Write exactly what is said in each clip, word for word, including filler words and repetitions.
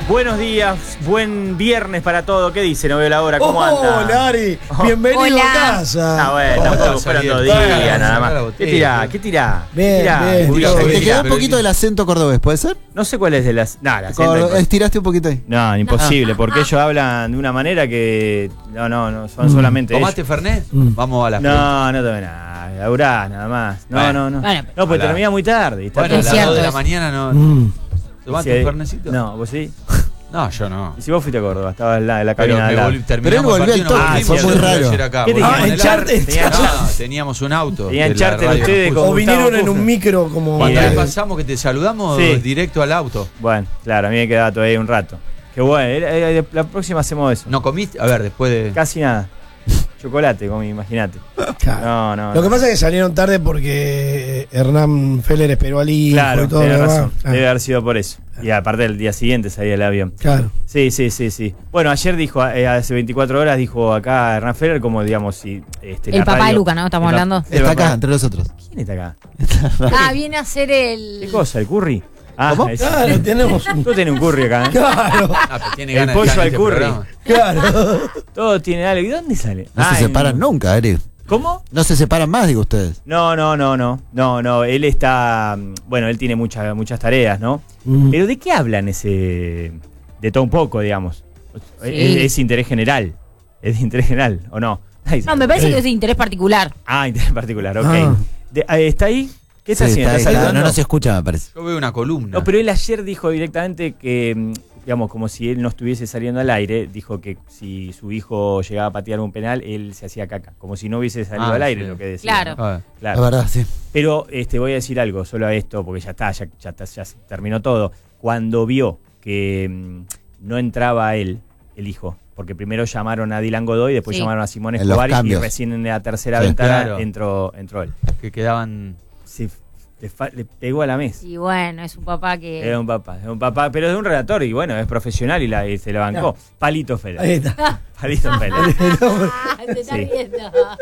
Buenos días, buen viernes para todo. ¿Qué dice? No veo la hora, ¿cómo oh, anda? Hola, Ari. Oh. Bienvenido Hola. a casa. Ah, bueno, tampoco fueron dos días, nada más. ¿Qué tirá? ¿Qué tirá? Bien, ¿Qué tirá? bien, Uy, tiró, ¿qué bien. Te tirá? quedó un poquito del acento cordobés, ¿puede ser? No sé cuál es de las... No, la Cor- acento- Estiraste un poquito ahí. No, imposible, porque ellos hablan de una manera que... No, no, no, son solamente ¿Tomaste ellos. Fernet? Mm. Vamos a la No, no tomé nada. Laburá, nada más. No, Bueno. no, no. Bueno, No, porque Hola. termina muy tarde. Y está Bueno, a Es las todo- cierto dos de la eso. mañana no. Mm. ¿Tomaste Sí. un Fernecito? No, vos sí. No, yo no. Y si vos fuiste a Córdoba, estaba en la, en la Pero, cabina de me al lado. volví- terminamos volvió el al partido, toque, nos fue volvimos muy ayer raro. acá, ¿Qué volvimos Ah, en en el charter, auto. Tenía- No, teníamos un auto. Tenían que la charter radio ustedes nos con- O vinieron Gustavo en un Kuffer. micro como... Cuando Bien. le pasamos que te saludamos Sí. directo al auto. Bueno, claro, a mí me quedaba todavía un rato. Qué bueno, era- era- la próxima hacemos eso. ¿No comiste? A ver, después de. Casi nada. Chocolate comí, imagínate. Claro. No, no. Lo que no. pasa es que salieron tarde porque Hernán Feller esperó al hijo Claro, y todo tenés lo demás. razón. Ah, Debe haber sido por eso. Y aparte del día siguiente salía el avión. Claro. Sí, sí, sí, sí. Bueno, ayer dijo, eh, hace veinticuatro horas, dijo acá Hernán Feller, como digamos, si. Este, El la papá radio- de Luca, ¿no? Estamos el pa- hablando. el Está papá- acá, entre nosotros. ¿Quién está acá? Ah, viene a ser el. ¿Qué cosa? ¿El curry? Ah, ¿Cómo? es- Claro, tenemos un... Tú tenés un curry acá, ¿eh? Claro, Ah, pero tiene El ganas pollo de estar en al este curry. programa. claro. Todo tiene algo. ¿Y dónde sale? No Ah, se en- separan nunca, Ari. ¿Cómo? No se separan más, digo ustedes. No, no, no, no. No, no. Él está. mm, Bueno, él tiene muchas, muchas tareas, ¿no? Mm. Pero ¿de qué hablan ese. De todo un poco, digamos? Sí. Es, es interés general. Es de interés general, ¿o no? Ay, No, me parece que es de interés particular. Ah, interés particular, ok. Ah. De- ah, ¿Está ahí? ¿Qué está Sí, haciendo? está- ¿Está está- saludando? no, no se escucha, me parece. Yo veo una columna. No, pero él ayer dijo directamente que, mm, digamos, como si él no estuviese saliendo al aire, dijo que si su hijo llegaba a patear un penal, él se hacía caca. Como si no hubiese salido Ah, al aire, sí. lo que decía. Claro. ¿no? Ah, Claro. La verdad, sí. Pero este, voy a decir algo, solo a esto, porque ya está, ya, ya, está, ya se terminó todo. Cuando vio que mm, no entraba él, el hijo, porque primero llamaron a Dylan Godoy, después Sí. llamaron a Simón En los Escobar y cambios. recién en la tercera Sí. ventana Claro. entró, entró él. que quedaban. Se, le, fa- le pegó a la mesa. Y bueno, es un papá que. Era un papá, es un papá, pero es un redactor y bueno, es profesional y, la, y se la bancó. Palito Ahí Feller. está. Palito Feller. Ah, se está Sí. riendo.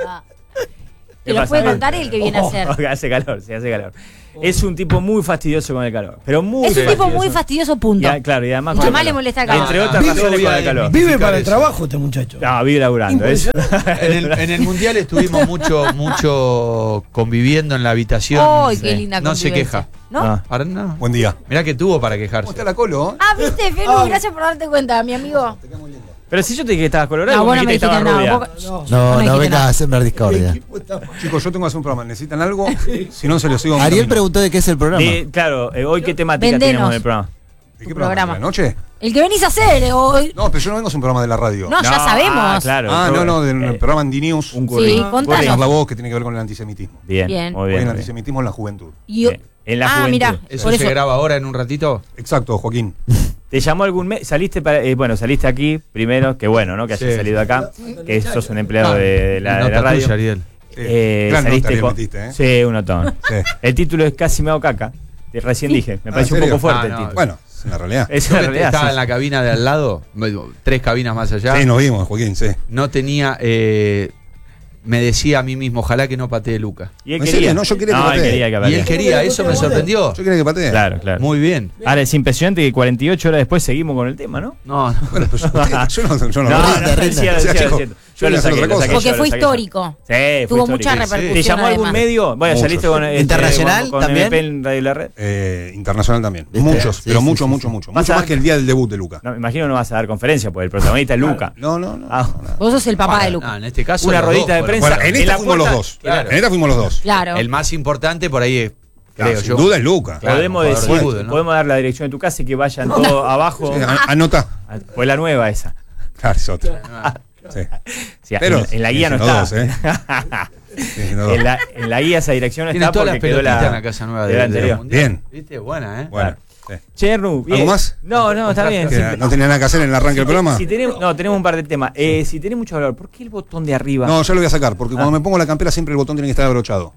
¿Qué Te lo pasa? puede contar el que viene a hacer. Oh, hace calor, sí, hace calor. Es un tipo muy fastidioso con el calor. Pero muy Es un tipo muy fastidioso. fastidioso, Y, punto. ah, claro, y además Y con que el más le calor. molesta el calor. Entre otras No, no, razones voy con a el calor. Vive para el eso. trabajo este muchacho. No, vive laburando. Es, En el, en el mundial estuvimos mucho, mucho conviviendo en la habitación. ¡Ay, qué linda No se convivencia! queja. ¿No? Ah. Para nada. Buen día. Mirá que tuvo para ¿Cómo quejarse. está la colo? Ah, viste, Felu, gracias por darte cuenta, mi amigo. Pero si yo te dije que estabas colorado, No, vos vos no me dijiste dijiste que nada. estabas vos- rubia. No. No, No me no dijiste vengas nada. a sembrar discordia. Chicos, yo tengo que hacer un programa. ¿Necesitan algo? Si no, se los sigo. en mi Ariel camino. preguntó de qué es el programa. De- claro, eh, hoy qué temática Vendenos. tenemos en el programa. ¿De qué tu programa? programa. ¿De la noche? El que venís a hacer. eh, o- No, pero yo no vengo a hacer un programa de la radio. No, ya sabemos. Ah, claro. Ah, no, no, del Eh, programa Andy News. un curry. Sí, Un contanos. curry. Dar la voz que tiene que ver con el antisemitismo. Bien, Bien. muy Hoy bien. el muy bien. antisemitismo en la juventud. y- Bien. En la ah, juventud. mirá. ¿Eso Por se eso- graba ahora en un ratito? Exacto, Joaquín. ¿Te llamó algún mes? Saliste para, eh, bueno, saliste aquí primero, que bueno, ¿no? Que hayas Sí. salido acá, que sos un empleado de, de la, de Nota la radio. tuya, Ariel. Sí. Eh, Gran nota, saliste Ariel, con- metiste, ¿eh? Sí, un notón. Sí. El título es Casi me hago caca. Te recién dije, me Ah, pareció ¿en un poco serio? fuerte Ah, el no. título. Bueno, es una realidad. Es Yo una que realidad. estaba sí. en la cabina de al lado, tres cabinas más allá, Sí, nos vimos, Joaquín, sí. no tenía. eh, me decía a mí mismo, ojalá que no patee Luca. Y él ¿En quería. serio? No, yo quería que No, él patee. quería que Y él patee. quería, eso me sorprendió. Yo quería que patee. Claro, claro. Muy bien. Ahora es impresionante que cuarenta y ocho horas después seguimos con el tema, ¿no? No, no. Bueno, pero yo, yo no, yo no, No, lo- no, Rinde, rinde. es cierto, O sea, es cierto, chico, es cierto. yo Yo voy lo a hacer saqué, otra lo cosa. saqué Porque yo, fue lo saqué histórico. yo. Sí, fue Tuvo histórico. mucha Sí, sí. repercusión, ¿Te llamó algún además. medio? Bueno, Muchos. saliste con este, ¿Internacional con, con también? M P en Radio La Red. Eh, internacional también. ¿Viste? Muchos, Sí, pero sí, mucho, sí, mucho, sí. mucho. Vas Mucho a- más que el día del debut de Luca. No, me imagino no vas a dar conferencia porque el protagonista es Luca. No, no, no. Ah, Vos sos el papá de No, Luca. en este caso. Una los rodita dos de fueron. prensa. Bueno, en En esta la fuimos los puerta- dos. Claro. En esta fuimos los dos. Claro. El más importante por ahí es, Claro, creo sin yo. duda es Luca. Claro, podemos jugador de decir, fútbol, ¿no? podemos dar la dirección de tu casa y que vayan todos abajo. Sí, an- anota. Fue la nueva esa. Claro, es otra. Sí. Sí, Pero en, en la guía no siendo está. dos, ¿eh? Sí, siendo dos. en, la, en la guía esa dirección no Tienes está todas las porque quedó pelotitas la, en la casa nueva de de, la de la anterior. Mundial. Bien. ¿Viste? Buena, ¿eh? Bueno, sí. Che, Ernu, bien. ¿Algo más? No, no, está bien. Que siempre- no tenía nada que hacer en el arranque del programa. Si tenemos, no, tenemos un par de temas. Eh, si tenés mucho valor, ¿por qué el botón de arriba? No, ya lo voy a sacar, porque Ah. cuando me pongo la campera siempre el botón tiene que estar abrochado.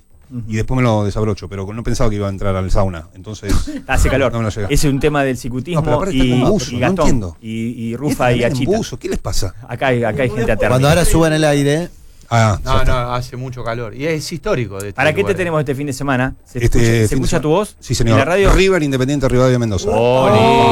Y después me lo desabrocho, pero no pensaba que iba a entrar al sauna. Entonces. Hace calor. No me lo llega. Ese es un tema del cicutismo No, pero aparte y, está con buzo, y no Gastón. entiendo. y, y Este Rufa y también en Achita. buzo, ¿qué les pasa? Acá hay, acá hay gente Cuando atérmica. ahora suban el aire, Ah, No, no, hace mucho calor. Y es histórico. De este ¿Para qué lugar. te tenemos este fin de semana? ¿Se Este escucha, ¿se fin de escucha semana. tu voz? Sí, señor. ¿En la radio? River Independiente Rivadavia Mendoza. Oh,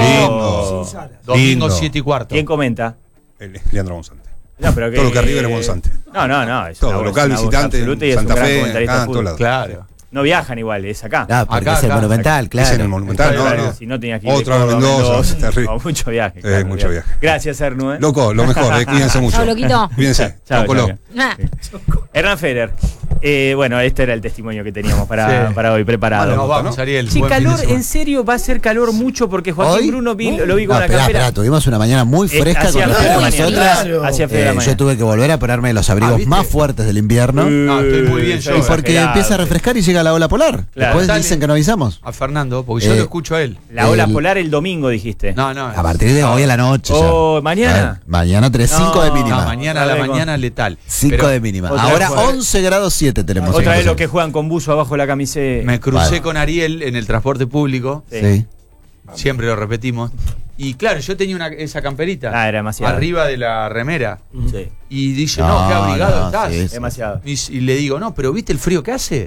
lindo. Sin sala. Domingo Lindo. siete y cuarto. ¿Quién comenta? El- Leandro Monzante. No, pero que, Todo lo que es River es Monzante. No, no, no. Es Todo, una voz- local, una voz visitante, absoluta y es un Santa gran Fe, comentarista acá, de en fútbol. todos lados. Claro. No viajan igual, es acá. Ah, porque Acá, es el acá. Monumental, claro. Es en el Monumental, no, Claro. no. Si no tenías que ir Otra de vez Córdoba a Mendoza, terrible. No, mucho viaje. Eh, claro, mucho bien. viaje. Gracias, Ernu. ¿eh? Loco, lo mejor, eh, cuídense mucho. Chao, loquito. Cuídense. Chao, Chao, Colo. chao. Ah. Hernán Federer. Eh, bueno, este era el testimonio que teníamos para, Sí. para hoy preparado. Bueno, nos ¿no? vamos, Ariel. Sí, Buen fin de calor, semana. en serio, va a ser calor mucho porque Joaquín ¿Hoy? Bruno vi- lo vi con No, la esperá, campera. esperá, tuvimos una mañana muy Eh, fresca hacía con frío de la nosotros. mañana. Claro. Hacía frío de la Eh, mañana. yo tuve que volver a ponerme los abrigos Ah, ¿viste? más fuertes del invierno. No, estoy muy bien yo. y porque exagerado, empieza a refrescar y llega la ola polar. Claro. Después Dale. dicen que no avisamos. A Fernando, porque yo Eh, lo escucho a él. La ola El- polar el domingo, dijiste. No, no. A partir de hoy a la noche. Oh, ya. ¿mañana? Ah, Mañana tres, cinco de No, mínima. No, mañana a la Otra vez con- mañana letal. cinco Pero de mínima. otra Ahora vez con- once grados siete tenemos. Otra vez en los que juegan con buzo abajo de la camiseta. Me crucé Vale. con Ariel en el transporte público. Sí. Sí. Siempre lo repetimos. Y claro, yo tenía una, esa camperita. Ah, era demasiado. Arriba de la remera. Sí, Y dice, No, no, qué abrigado no, estás. sí, sí. demasiado. Y, y le digo, no, pero ¿viste el frío que hace?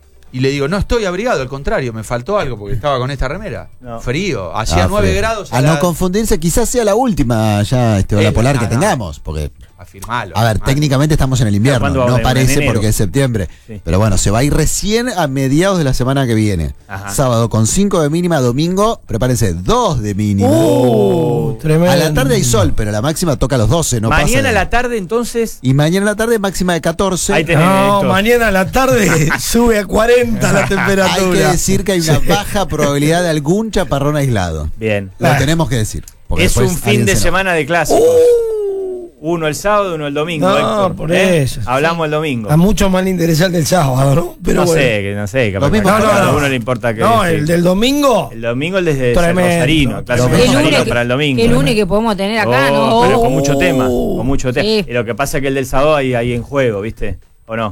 Y le digo, no estoy abrigado, al contrario, me faltó algo porque estaba con esta remera. No. Frío, hacía Ah, nueve frío. grados. A la- no confundirse, quizás sea la última ya este ola Eh, polar no, que no. tengamos. Porque, Afirmalo. a ver, afirmalo. técnicamente estamos en el invierno. ¿cuándo No vamos? ¿En parece enero? porque es septiembre. Sí. Pero bueno, se va a ir recién a mediados de la semana que viene. Ajá. Sábado con cinco de mínima, domingo, prepárense, dos de mínima. Uh, tremendo. A la tarde hay sol, pero la máxima toca a los doce, no pasa Mañana de- a la tarde, entonces. Y mañana a la tarde máxima de catorce. Ahí tenés, No, Héctor. mañana a la tarde sube a cuarenta la temperatura. Hay que decir que hay una baja probabilidad de algún chaparrón aislado. Bien. Lo Ah. tenemos que decir. porque Es después un fin alguien de se enoja. semana de clásicos. Uno el sábado, uno el domingo. No, Héctor. por ¿Eh? eso. Hablamos el domingo. A mucho más le interesa el del sábado, ¿no? Pero no bueno. sé, que no sé. Capaz Lo que mismo a No, no, cada no. uno le importa que. No, sí. el del domingo. El domingo el desde Tremendo. Rosarino. Clásico Lo Qué mismo. Rosarino lunes, para el domingo. qué lunes que podemos tener acá, Oh, ¿no? pero con mucho tema. Con mucho tema. Sí. Y lo que pasa es que el del sábado hay ahí en juego, ¿viste? ¿O no?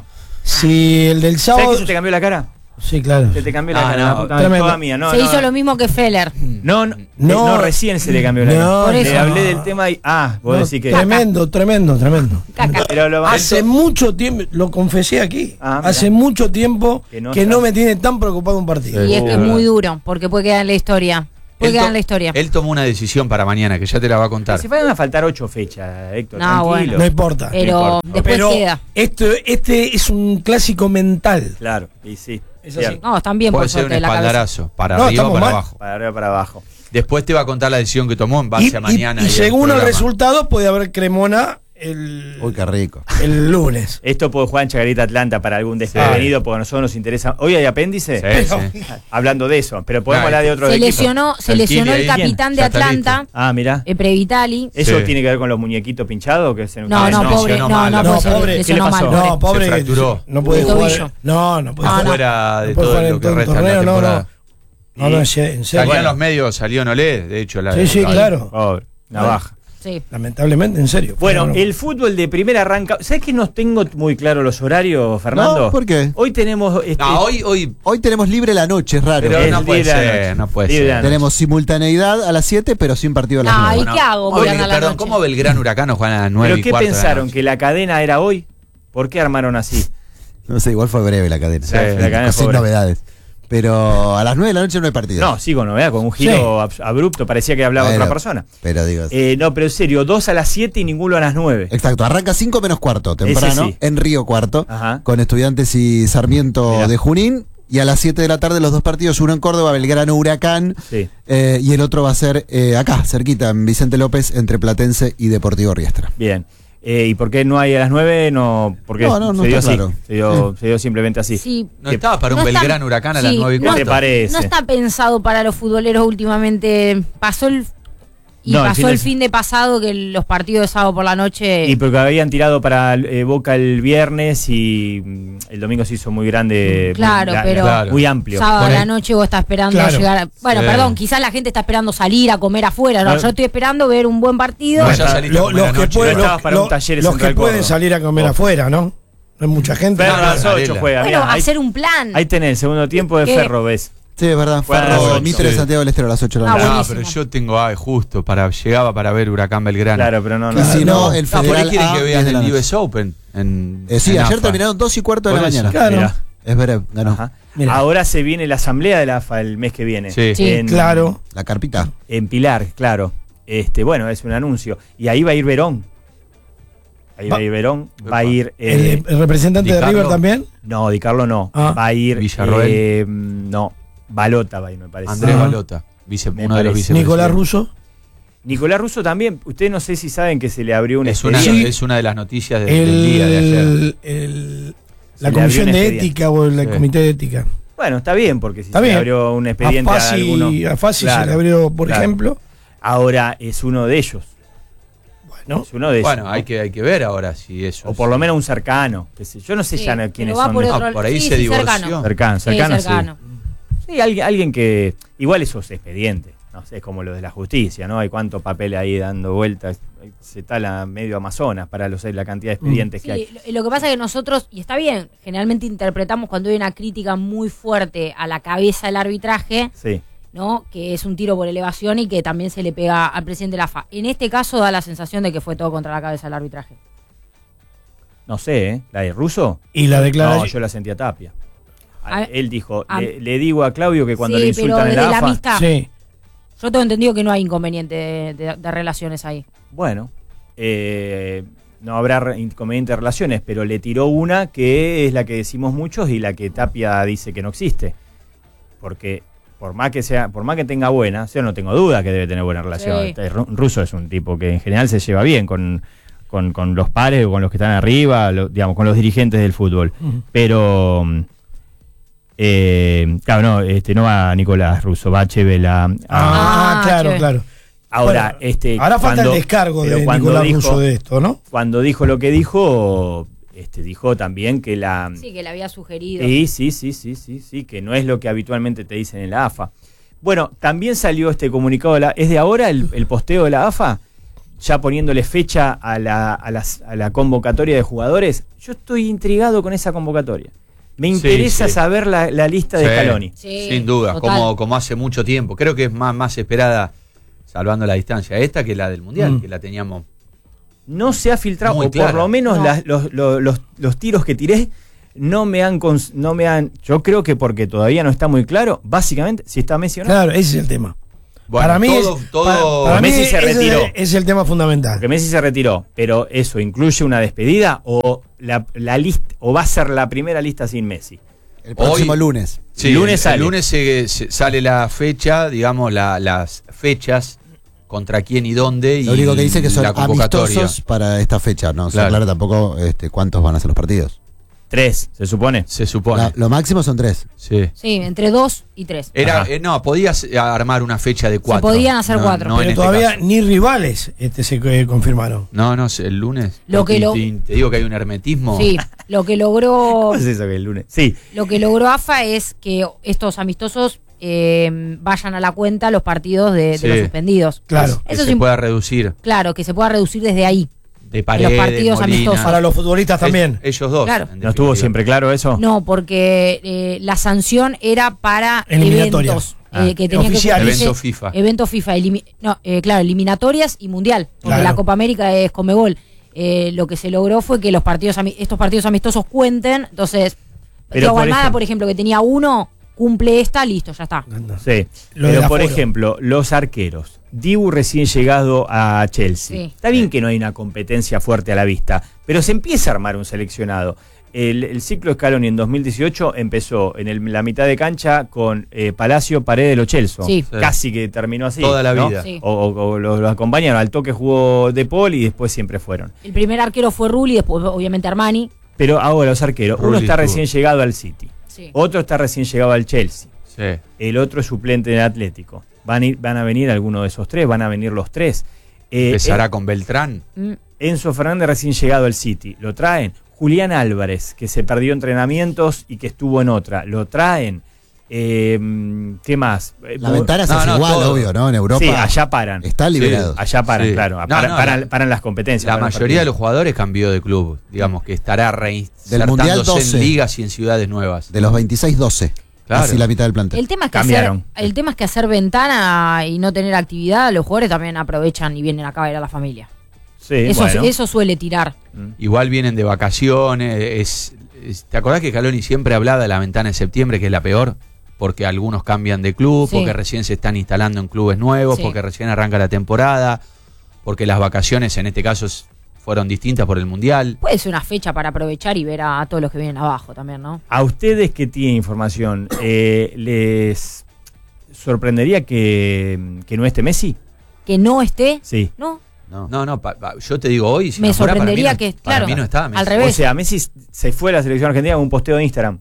Si el del ¿Sabes sábado. que se te cambió la cara? Sí, claro. Se te cambió la Ah, cara. no, la puta madre, tremendo. toda mía. No, Se no, hizo lo mismo que Feller. No, no, No. no, recién se le cambió la No, cara. Por Le eso. hablé del tema y. Ah, vos No, decís que. Tremendo, tremendo, tremendo. Caca. Pero lo Hace mucho tiempo, lo confesé aquí, Ah, mirá. hace mucho tiempo Que que no no, está- me tiene tan preocupado un partido. Y es que es Uh. muy duro, porque puede quedar en la historia. Puede Él, quedar to- en la historia. él tomó una decisión para mañana, que ya te la va a contar. Se van a faltar ocho fechas, Héctor. No, tranquilo. bueno. No importa. Pero importa. después Pero queda. esto, este es un clásico mental. Claro, y sí. Es Bien. así. No, están bien, Puede por ser un suerte, de la cabeza. espaldarazo, para No, arriba o estamos para mal. abajo. Para arriba, para abajo. Después te va a contar la decisión que tomó en base Y, a mañana. y- y y al según el programa. resultado puede haber Cremona el, Uy, qué rico. el lunes. Esto puede jugar en Chacarita Atlanta para algún desprevenido, porque a nosotros nos interesa. ¿Hoy hay apéndice? Sí, Pero- sí. Hablando de eso, pero podemos Claro. hablar de otro Se equipo. lesionó, se Al lesionó Kili el ahí. capitán Bien, de ya está Atlanta, listo. Ah, mirá. eh, Previtali. ¿Eso Sí. tiene que ver con los muñequitos pinchados? Que se No, no, no, pobre, lesionó no, mal, no, no, pues se pobre. lesionó ¿Qué le mal. pasó? pobre. No, pobre. Se fracturó. No puede El jugar. tobillo. No, no puede No, jugar. no. Fuera de No puede todo jugar lo en que todo el resta de la torneo, no, temporada. no. No, no, en serio. Salió en Bueno. los medios, salió Nolé, de hecho. La, Sí, sí, la- claro. Pobre, navaja. Sí. Lamentablemente, en serio. Bueno, No, no. el fútbol de primera arranca. ¿Sabes que no tengo muy claro los horarios, Fernando? No, ¿por qué? Hoy tenemos. Este, No, hoy, hoy. Hoy tenemos libre la noche, es raro. Pero Es no puede libre de la ser, noche. no puede Libre de la ser. noche. Tenemos simultaneidad a las siete, pero sin partido a las Ay, nueve. ¿qué hago? Hoy, Juegan a la perdón, noche. ¿cómo Belgrano Huracán juegan a las nueve ¿Pero y qué cuarto de la pensaron? noche? ¿Que la cadena era hoy? ¿Por qué armaron así? No sé, igual fue breve la cadena. Sí, la cadena Sin fue breve. novedades. Pero a las nueve de la noche no hay partido. No, sí, con novedad, con un giro ab- abrupto. Parecía que hablaba Bueno, otra persona. Pero digo. Eh, no, pero en serio, dos a las siete y ninguno a las nueve. Exacto, arranca cinco menos cuarto, temprano, sí. en Río Cuarto, Ajá. con Estudiantes y Sarmiento Mirá. de Junín. Y a las siete de la tarde los dos partidos, uno en Córdoba, Belgrano Huracán, Sí. eh, y el otro va a ser eh, acá, cerquita, en Vicente López, entre Platense y Deportivo Riestra. Bien. Eh, ¿Y por qué no hay a las nueve? No, porque No, no, no se dio está así. claro. Se dio, se dio simplemente así. Sí. No ¿Qué- estaba para un No está- Belgrano Huracán a las sí, nueve y no ¿Qué cuarto. te parece? No está pensado para los futboleros últimamente. Pasó el. Y No, el pasó fin de- el fin de pasado que los partidos de sábado por la noche. Y porque habían tirado para eh, Boca el viernes y mm, el domingo se hizo muy grande. Claro, muy, pero- Claro. muy amplio. sábado Por a la ahí- noche vos estás esperando Claro. llegar. a- bueno, Sí. perdón, quizás la gente está esperando salir a comer afuera. No, No. yo estoy esperando ver un buen partido. No, No, ya está- saliste a Lo- comer los que, anoche. pueden, No estabas para los- un taller en los que Central pueden Córdoba. salir a comer Oh. afuera, ¿no? No hay mucha gente. Ferro a las Varela. ocho juega. bueno, mirá, ahí, hacer un plan. ahí tenés el segundo tiempo de ¿Qué? Ferro, ves. Sí, es verdad. Bueno, Ferro, ocho. Mitre de Sí. Santiago del Estero a las ocho de la Ah, mañana. No, buenísimo. pero yo tengo A justo, para, llegaba para ver Huracán Belgrano. Claro, pero no, no. Y si no, no. el No, por ahí Federal quieren A, que diez vean de la el noche. U S Open. En, Eh, sí, en ayer AFA. terminaron dos y cuarto de la Por eso. mañana. Claro. Mirá. Esberev ganó. Ajá. Mira. Ahora se viene la asamblea de la A F A el mes que viene. Sí. Sí. En, Claro. La carpita. En Pilar, claro. Este, bueno, es un anuncio. Y ahí va a ir Verón. Ahí va, Va- a ir Verón. Va a Epa. ir. El, eh, el representante Di de River Carlo. también. no, Di Carlo no. Ah. Va a ir. Villarroel. eh, no, Balota va a ir, me parece. Andrés Ah. Balota, vice, Me uno de los parece. vicepresidentes. Nicolás Russo. Nicolás Russo también. Ustedes no sé si saben que se le abrió un Es una, expediente. Sí. es una de las noticias de- del día de ayer. El, el- Se la le comisión abrió un de expediente. ética o el Sí. comité de ética. Bueno, está bien, porque si Está se le bien. abrió un A expediente a, alguno. Fasi, a Fasi se Claro, le abrió, por claro. ejemplo. Ahora es uno de ellos. Bueno, Es uno de ellos. Bueno, hay que, hay que ver ahora si eso. O por lo menos un cercano. qué sé, yo no sé Sí, ya no pero quiénes va son. por de- otro- Ah, por ahí sí, se sí, divorció. cercano. Cercano, Sí, cercano, sí. cercano. Sí, alguien, alguien que. Igual esos expedientes. No sé, es como lo de la justicia, ¿no? Hay cuánto papel ahí dando vueltas. Se tala medio Amazonas para los, la cantidad de expedientes que hay. Sí, lo, lo que pasa es que nosotros, y está bien, generalmente interpretamos cuando hay una crítica muy fuerte a la cabeza del arbitraje, Sí. ¿no? Que es un tiro por elevación y que también se le pega al presidente de la A F A. En este caso da la sensación de que fue todo contra la cabeza del arbitraje. No sé, ¿eh? ¿La de Russo? y la No, declaración. yo la sentí a Tapia. A- A- Él dijo, a- le, le digo a Claudio que cuando Sí, le pero insultan en desde la la A F A. amistad. Sí. Yo tengo entendido que no hay inconveniente de, de- de relaciones ahí. Bueno, eh, no habrá re- inconveniente de relaciones, pero le tiró una que es la que decimos muchos y la que Tapia dice que no existe. Porque por más que sea, por más que tenga buena, yo no tengo duda que debe tener buena relación. Sí. Este, Ru- Russo es un tipo que en general se lleva bien con, con, con los pares o con los que están arriba, lo- digamos, con los dirigentes del fútbol. Ujú. Pero mm, eh, claro, no, este no va Nicolás Russo, va Chevela. Ah, Ah, claro, chévere. claro. Ahora, Bueno, este ahora falta cuando- el descargo pero de cuando Nicolás dijo- Russo de esto, ¿no? Cuando dijo lo que dijo, este, dijo también que la... Sí, que le había sugerido. Sí, sí, sí, sí, sí, sí, que no es lo que habitualmente te dicen en la A F A. Bueno, también salió este comunicado, de la, ¿es de ahora el, el posteo de la A F A? Ya poniéndole fecha a la, a, las- a la convocatoria de jugadores. Yo estoy intrigado con esa convocatoria. Me Sí, interesa sí. saber la, la lista de Sí. Scaloni. Sí, Sin duda, total. como, como hace mucho tiempo. Creo que es más, más esperada, salvando la distancia, esta que la del Mundial, Mm. que la teníamos. No se ha filtrado, Muy o clara. por lo menos No. las- los, los- los- los tiros que tiré no me han cons- no me han yo creo que porque todavía no está muy claro básicamente si está Messi o no. Claro, ese es el tema. Bueno, para mí, todo, es, todo- para, para mí Messi se ese es- retiró. es el tema fundamental. Porque Messi se retiró, pero eso incluye una despedida o la, la lista o va a ser la primera lista sin Messi. El próximo Hoy- lunes. Sí, lunes el, sale. el lunes se- se- sale la fecha, digamos, la- las fechas, contra quién y dónde. Lo y único que dice que son la convocatoria. amistosos para esta fecha. No se Claro. aclara tampoco este, cuántos van a ser los partidos. Tres, se supone. Se supone. La- lo máximo son tres. Sí. Sí, entre dos y tres. Era, Ajá. eh, no, podías eh, armar una fecha de cuatro. podían hacer No, cuatro. no en Pero este todavía caso. ni rivales este, se eh, confirmaron. No, no, el lunes. Lo que te, lo- te- te digo que hay un hermetismo. Sí, lo que logró ¿Cómo es eso que el lunes? Sí, lo que logró A F A es que estos amistosos eh, vayan a la cuenta los partidos de, de Sí. los suspendidos. Claro. Que Eso se es imp- pueda reducir Claro, que se pueda reducir desde ahí. de Paredes, partidos Molina. amistosos. Para los futbolistas también. Es- ellos dos. Claro. en ¿no estuvo definitiva. siempre claro eso? No, porque eh, la sanción era para Eliminatorias. eventos Ah, eh, que tenían oficiales. que cumplirse- Evento FIFA. Evento FIFA. elimi- no, eh, claro, eliminatorias y mundial. Porque Claro. la Copa América es Conmebol. Eh, lo que se logró fue que los partidos ami- estos partidos amistosos cuenten. Entonces, Pero Thiago por Almada, ejemplo- por ejemplo, que tenía uno, cumple esta, listo, ya está. Sí, Lo del pero por aforo. ejemplo, los arqueros. Dibu recién llegado a Chelsea. Sí. Está bien que no hay una competencia fuerte a la vista, pero se empieza a armar un seleccionado. El, el ciclo Scaloni en dos mil dieciocho empezó en el- la mitad de cancha con eh, Palacio, Paredes, Lo Celso. Sí. Sí. Casi que terminó así. Toda la ¿no? vida. Sí. O, o- o los, los acompañaron. Al toque jugó De Paul y después siempre fueron. El primer arquero fue Rulli, después obviamente Armani. Pero ahora los arqueros. Uno Rulli está estuvo. recién llegado al City. Sí. Otro está recién llegado al Chelsea. Sí. El otro es suplente del Atlético. Van a, ir- van a venir alguno de esos tres, van a venir los tres. Eh, Empezará eh, con Beltrán. Mm, Enzo Fernández recién llegado al City, lo traen. Julián Álvarez, que se perdió entrenamientos y que estuvo en otra, lo traen. Eh, ¿Qué más? Eh, La ventana se No, hace no, igual, todo. obvio, ¿no? En Europa Sí, allá paran. está liberado. Allá paran, Sí. claro. No, paran, no, paran- la- paran las competencias. La paran los mayoría de los partidos. jugadores cambió de club. Digamos que estará Mundial reinsertándose doce. en ligas y en ciudades nuevas. De los veintiséis, doce. Claro. Casi la mitad del plantel. El tema es que hacer, Cambiaron. el tema es que hacer ventana y no tener actividad, los jugadores también aprovechan y vienen acá a ver a la familia. Sí, Eso, bueno. eso suele tirar. Igual vienen de vacaciones. Es, es- ¿Te acordás que Scaloni siempre hablaba de la ventana de septiembre, que es la peor? Porque algunos cambian de club, Sí. porque recién se están instalando en clubes nuevos, Sí. porque recién arranca la temporada, porque las vacaciones en este caso s- fueron distintas por el Mundial. Puede ser una fecha para aprovechar y ver a, a todos los que vienen abajo también, ¿no? A ustedes que tienen información, eh, ¿les sorprendería que, que no esté Messi? Que no esté, Sí. ¿no? No. No, no, pa- pa- yo te digo hoy, si Me no fuera, para mí sorprendería no- que, para claro, mí no estaba Messi. al revés. O sea, Messi se fue a la selección argentina con un posteo de Instagram.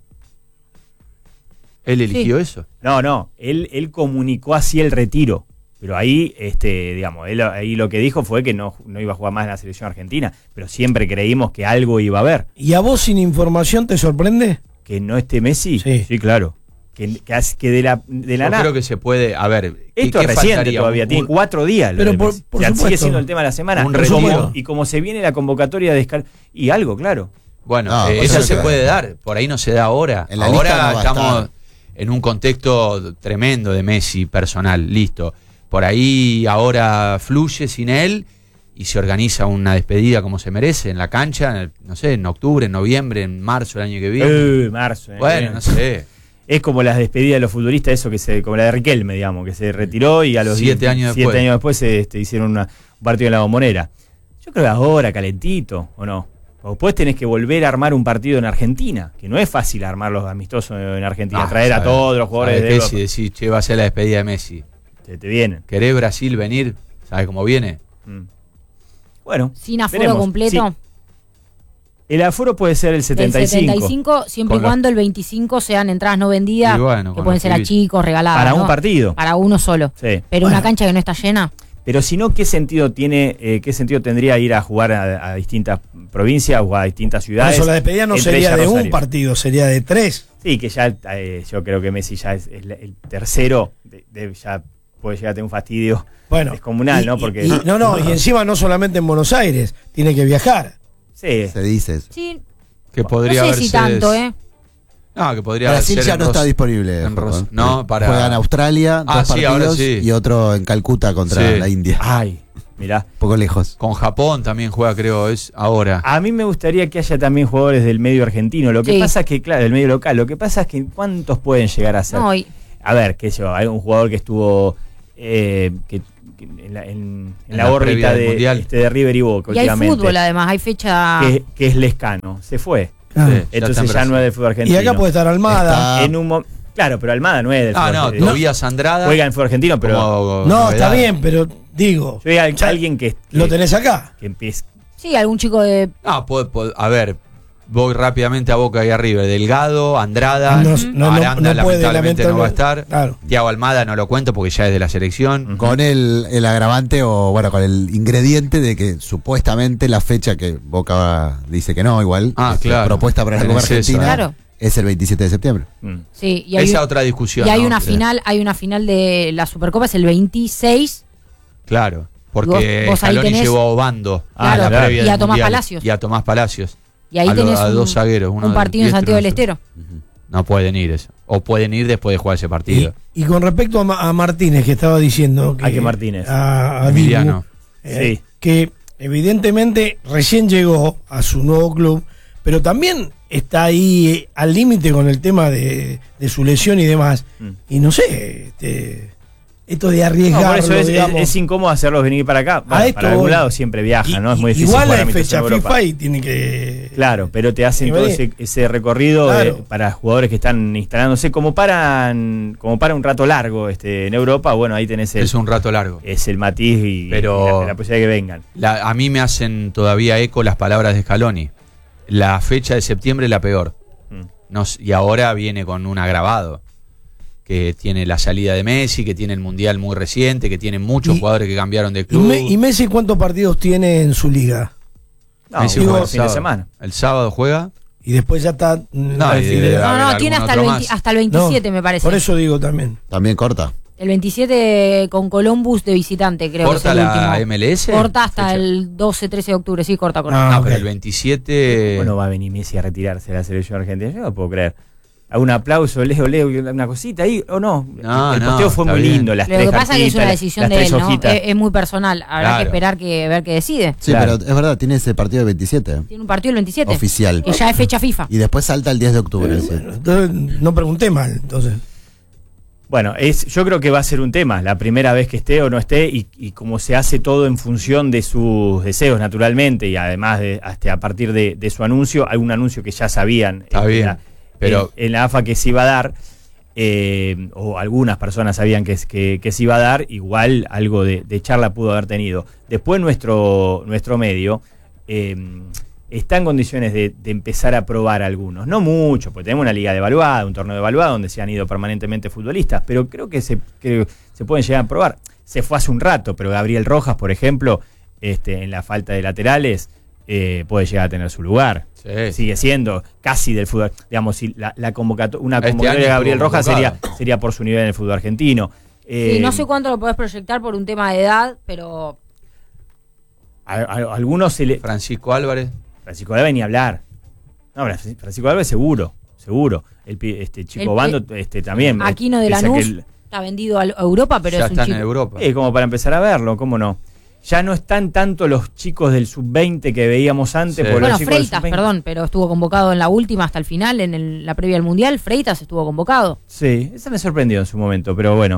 Él eligió eso. No, no, él, él comunicó así el retiro. Pero ahí, este, digamos, él ahí lo que dijo fue que no, no iba a jugar más en la selección argentina. Pero siempre creímos que algo iba a haber. ¿Y a vos sin información te sorprende? Que no esté Messi, Sí. claro. Que, que, hace- que de la, de la Yo nada. creo que se puede, a ver, ¿qué- Esto qué es reciente faltaría? todavía, Un- tiene un- cuatro días. lo Pero de por- Messi. por O sea, sigue supuesto. siendo el tema de la semana. Un Y como- retiro. y como se viene la convocatoria de Scal y algo, claro. Bueno, No, eh, por esa eso se que- puede dar, por ahí no se da ahora. En la Ahora lista no va a estamos estar. en un contexto tremendo de Messi personal, listo. Por ahí ahora fluye sin él y se organiza una despedida como se merece en la cancha, en el- no sé, en octubre, en noviembre, en marzo del año que viene. Eh, marzo. eh. bueno, no sé. Es como las despedidas de los futbolistas, eso que se, como la de Riquelme, digamos, que se retiró y a los Siete diez- años siete después. años después este, hicieron una- un partido en la Bombonera. Yo creo que ahora, calentito, ¿o no? O después tenés que volver a armar un partido en Argentina, que no es fácil armar los amistosos en Argentina, Ah, traer a ¿sabes? todos los jugadores ¿Sabes de qué? Europa. Si decís, che, va a ser la despedida de Messi. Te, te vienen. ¿Querés Brasil venir? ¿Sabes cómo viene? Mm. Bueno, Sin aforo veremos. completo. Sí. El aforo puede ser el setenta y cinco. El setenta y cinco, siempre y Con la- cuando el veinticinco sean entradas no vendidas, Y bueno, que con pueden los ser a pibis. chicos, regaladas. Para un ¿no? partido. Para uno solo. Sí. Pero Bueno. una cancha que no está llena. Pero si no, ¿qué sentido tiene, eh, qué sentido tendría ir a jugar a, a distintas provincias o a distintas Por ciudades? eso la despedida no entre sería ellas de un Rosario? partido, sería de tres. Sí, que ya eh, yo creo que Messi ya es, es la- el tercero, de, de- ya puede llegar a tener un fastidio Bueno, descomunal, y- ¿no? y- Porque y- no, no, y encima no solamente en Buenos Aires, tiene que viajar. sí, Se dice eso. Sí, Que no podría sé haber si ser- tanto, ¿eh? No, que podría Brasil ser ya en no está Ros- disponible. en Jorge. Ros- no, para- Juega en Australia, Ah, dos sí, ahora partidos, sí. y otro en Calcuta contra Sí. la India. ay, mirá. Un poco lejos. Con Japón también juega, creo, es ahora. A mí me gustaría que haya también jugadores del medio argentino. Lo que Sí. pasa es que, claro, del medio local. Lo que pasa es que ¿cuántos pueden llegar a ser? No, y- A ver, qué sé yo, hay un jugador que estuvo eh, que, que en la, en- en En la la órbita previa del de, Mundial. este, de River y Boca y hay últimamente, fútbol además, hay fecha. que, que es Lescano. Se fue. Claro. Sí, ya está Entonces en ya, Brasil. no es del fútbol Y argentino. acá puede estar Almada. Está- En un mo- claro, pero Almada no es del Ah, fútbol no, argentino. Tobías Andrada. Juega en fútbol argentino, pero como No, novedad. está bien, pero digo, yo digo, ya alguien que, que, lo tenés acá. que empiece. Sí, algún chico de. Ah, puede- puede- a ver, voy rápidamente a Boca y a River. Delgado, Andrada, No, no, no, Aranda no puede, lamentablemente no va a estar. lamentablemente. Claro. Thiago Almada no lo cuento porque ya es de la selección. Con el, el agravante o, bueno, con el ingrediente de que supuestamente la fecha que Boca dice que no, igual, Ah, este, claro. propuesta para la Copa Tenés eso. Argentina, Claro. es el veintisiete de septiembre. Mm. Sí, y hay, Esa un- otra discusión. y hay ¿no? una Sí. final, hay una final de la Supercopa, es el veintiséis. Claro, porque Vos- vos ahí Scaloni tenés- llevó a Obando Ah, a la claro. previa Y a del Tomás Mundial. Palacios. Y a Tomás Palacios. Y ahí A lo- tenés a un, dos zagueros, uno un del partido en diestro, Santiago del nuestro. Estero. No pueden ir eso. O pueden ir después de jugar ese Y, partido. y con respecto a, Ma- a Martínez, que estaba diciendo que. ¿A qué Martínez? A, a Emiliano. Dibu, eh, Sí. que evidentemente recién llegó a su nuevo club, pero también está ahí eh, al límite con el tema de, de su lesión y demás. Mm. Y no sé, este, esto de No, arriesgarlo, por eso es, es- digamos. es incómodo hacerlos venir para acá. Bueno, A esto para algún voy. lado siempre viajan, Y- ¿no? Es muy y- difícil igual jugar hay amistosos fecha en Europa. FIFA y tiene que. Claro, pero te hacen Y todo venir. ese, ese recorrido Claro. de- para jugadores que están instalándose como paran como para un rato largo este en Europa. Bueno, ahí tenés el, Es un rato largo. es el matiz y, Pero- y la, la posibilidad de que vengan. La- a mí me hacen todavía eco las palabras de Scaloni. La fecha de septiembre es la peor. Mm. No s- y ahora viene con un agravado. Que tiene la salida de Messi, que tiene el Mundial muy reciente, que tiene muchos Y- jugadores que cambiaron de ¿Y, club. Me- y Messi cuántos partidos tiene en su liga? No, Messi digo, juega el fin de sábado. semana. El sábado juega. Y después ya está. mm, No, y decir, debe eh, No, haber no, algún tiene hasta el, otro veinte más. hasta el no, veintisiete, me parece. Por eso digo también. También corta. El veintisiete con Columbus de visitante, creo que es ¿Corta el la último. M L S? Corta hasta Fecha. el doce, trece de octubre, sí, corta, corta. Ah, No, ok. pero el veintisiete. Bueno, va a venir Messi a retirarse de la selección argentina. Yo no puedo creer. un aplauso, Leo, Leo, una cosita ahí, o no. No, el no, posteo fue está muy bien. lindo, las Lo tres que pasa es que es cartitas, una las- decisión las de tres él, ¿no? hojitas. Es, es muy personal. Habrá Claro. que esperar que ver qué decide. Sí, Claro. pero es verdad, tiene ese partido de veintisiete. Tiene un partido el veintisiete. Oficial. Que ya es fecha FIFA. Y después salta el diez de octubre. sí. Bueno, entonces no pregunté mal, entonces. Bueno, es, yo creo que va a ser un tema, la primera vez que esté o no esté, y, y como se hace todo en función de sus deseos, naturalmente, y además de, hasta a partir de, de su anuncio, hay un anuncio que ya sabían Está en, bien, la, pero- en, en la AFA que se iba a dar, eh, o algunas personas sabían que, que, que se iba a dar, igual algo de, de charla pudo haber tenido. Después nuestro, nuestro medio eh, está en condiciones de, de empezar a probar algunos, no mucho, porque tenemos una liga de evaluada, un torneo de evaluada donde se han ido permanentemente futbolistas, pero creo que se, que se pueden llegar a probar. Se fue hace un rato, pero Gabriel Rojas, por ejemplo, este, en la falta de laterales, eh, puede llegar a tener su lugar. Sí. Sigue siendo casi del fútbol. Digamos, si la, la convocato- una Este convocatoria año de Gabriel estuvo Rojas convocado. sería, sería por su nivel en el fútbol argentino. Eh, Sí, no sé cuánto lo podés proyectar por un tema de edad, pero a, a- algunos se le. Francisco Álvarez. Francisco Álvarez ni hablar. No, Fran- Francisco Álvarez seguro, seguro. El, pi- este chico El- Bando este, también. Aquino de Pese a que Lanús el- está vendido a Europa, pero ya es un están chico. en Europa. Eh, como para empezar a verlo, ¿cómo no? Ya no están tanto los chicos del sub veinte que veíamos antes. Sí. Por Bueno, los chicos del Freitas, sub veinte. perdón, pero estuvo convocado en la última hasta el final, en el- la previa al Mundial. Freitas estuvo convocado. Sí, eso me sorprendió en su momento, pero bueno.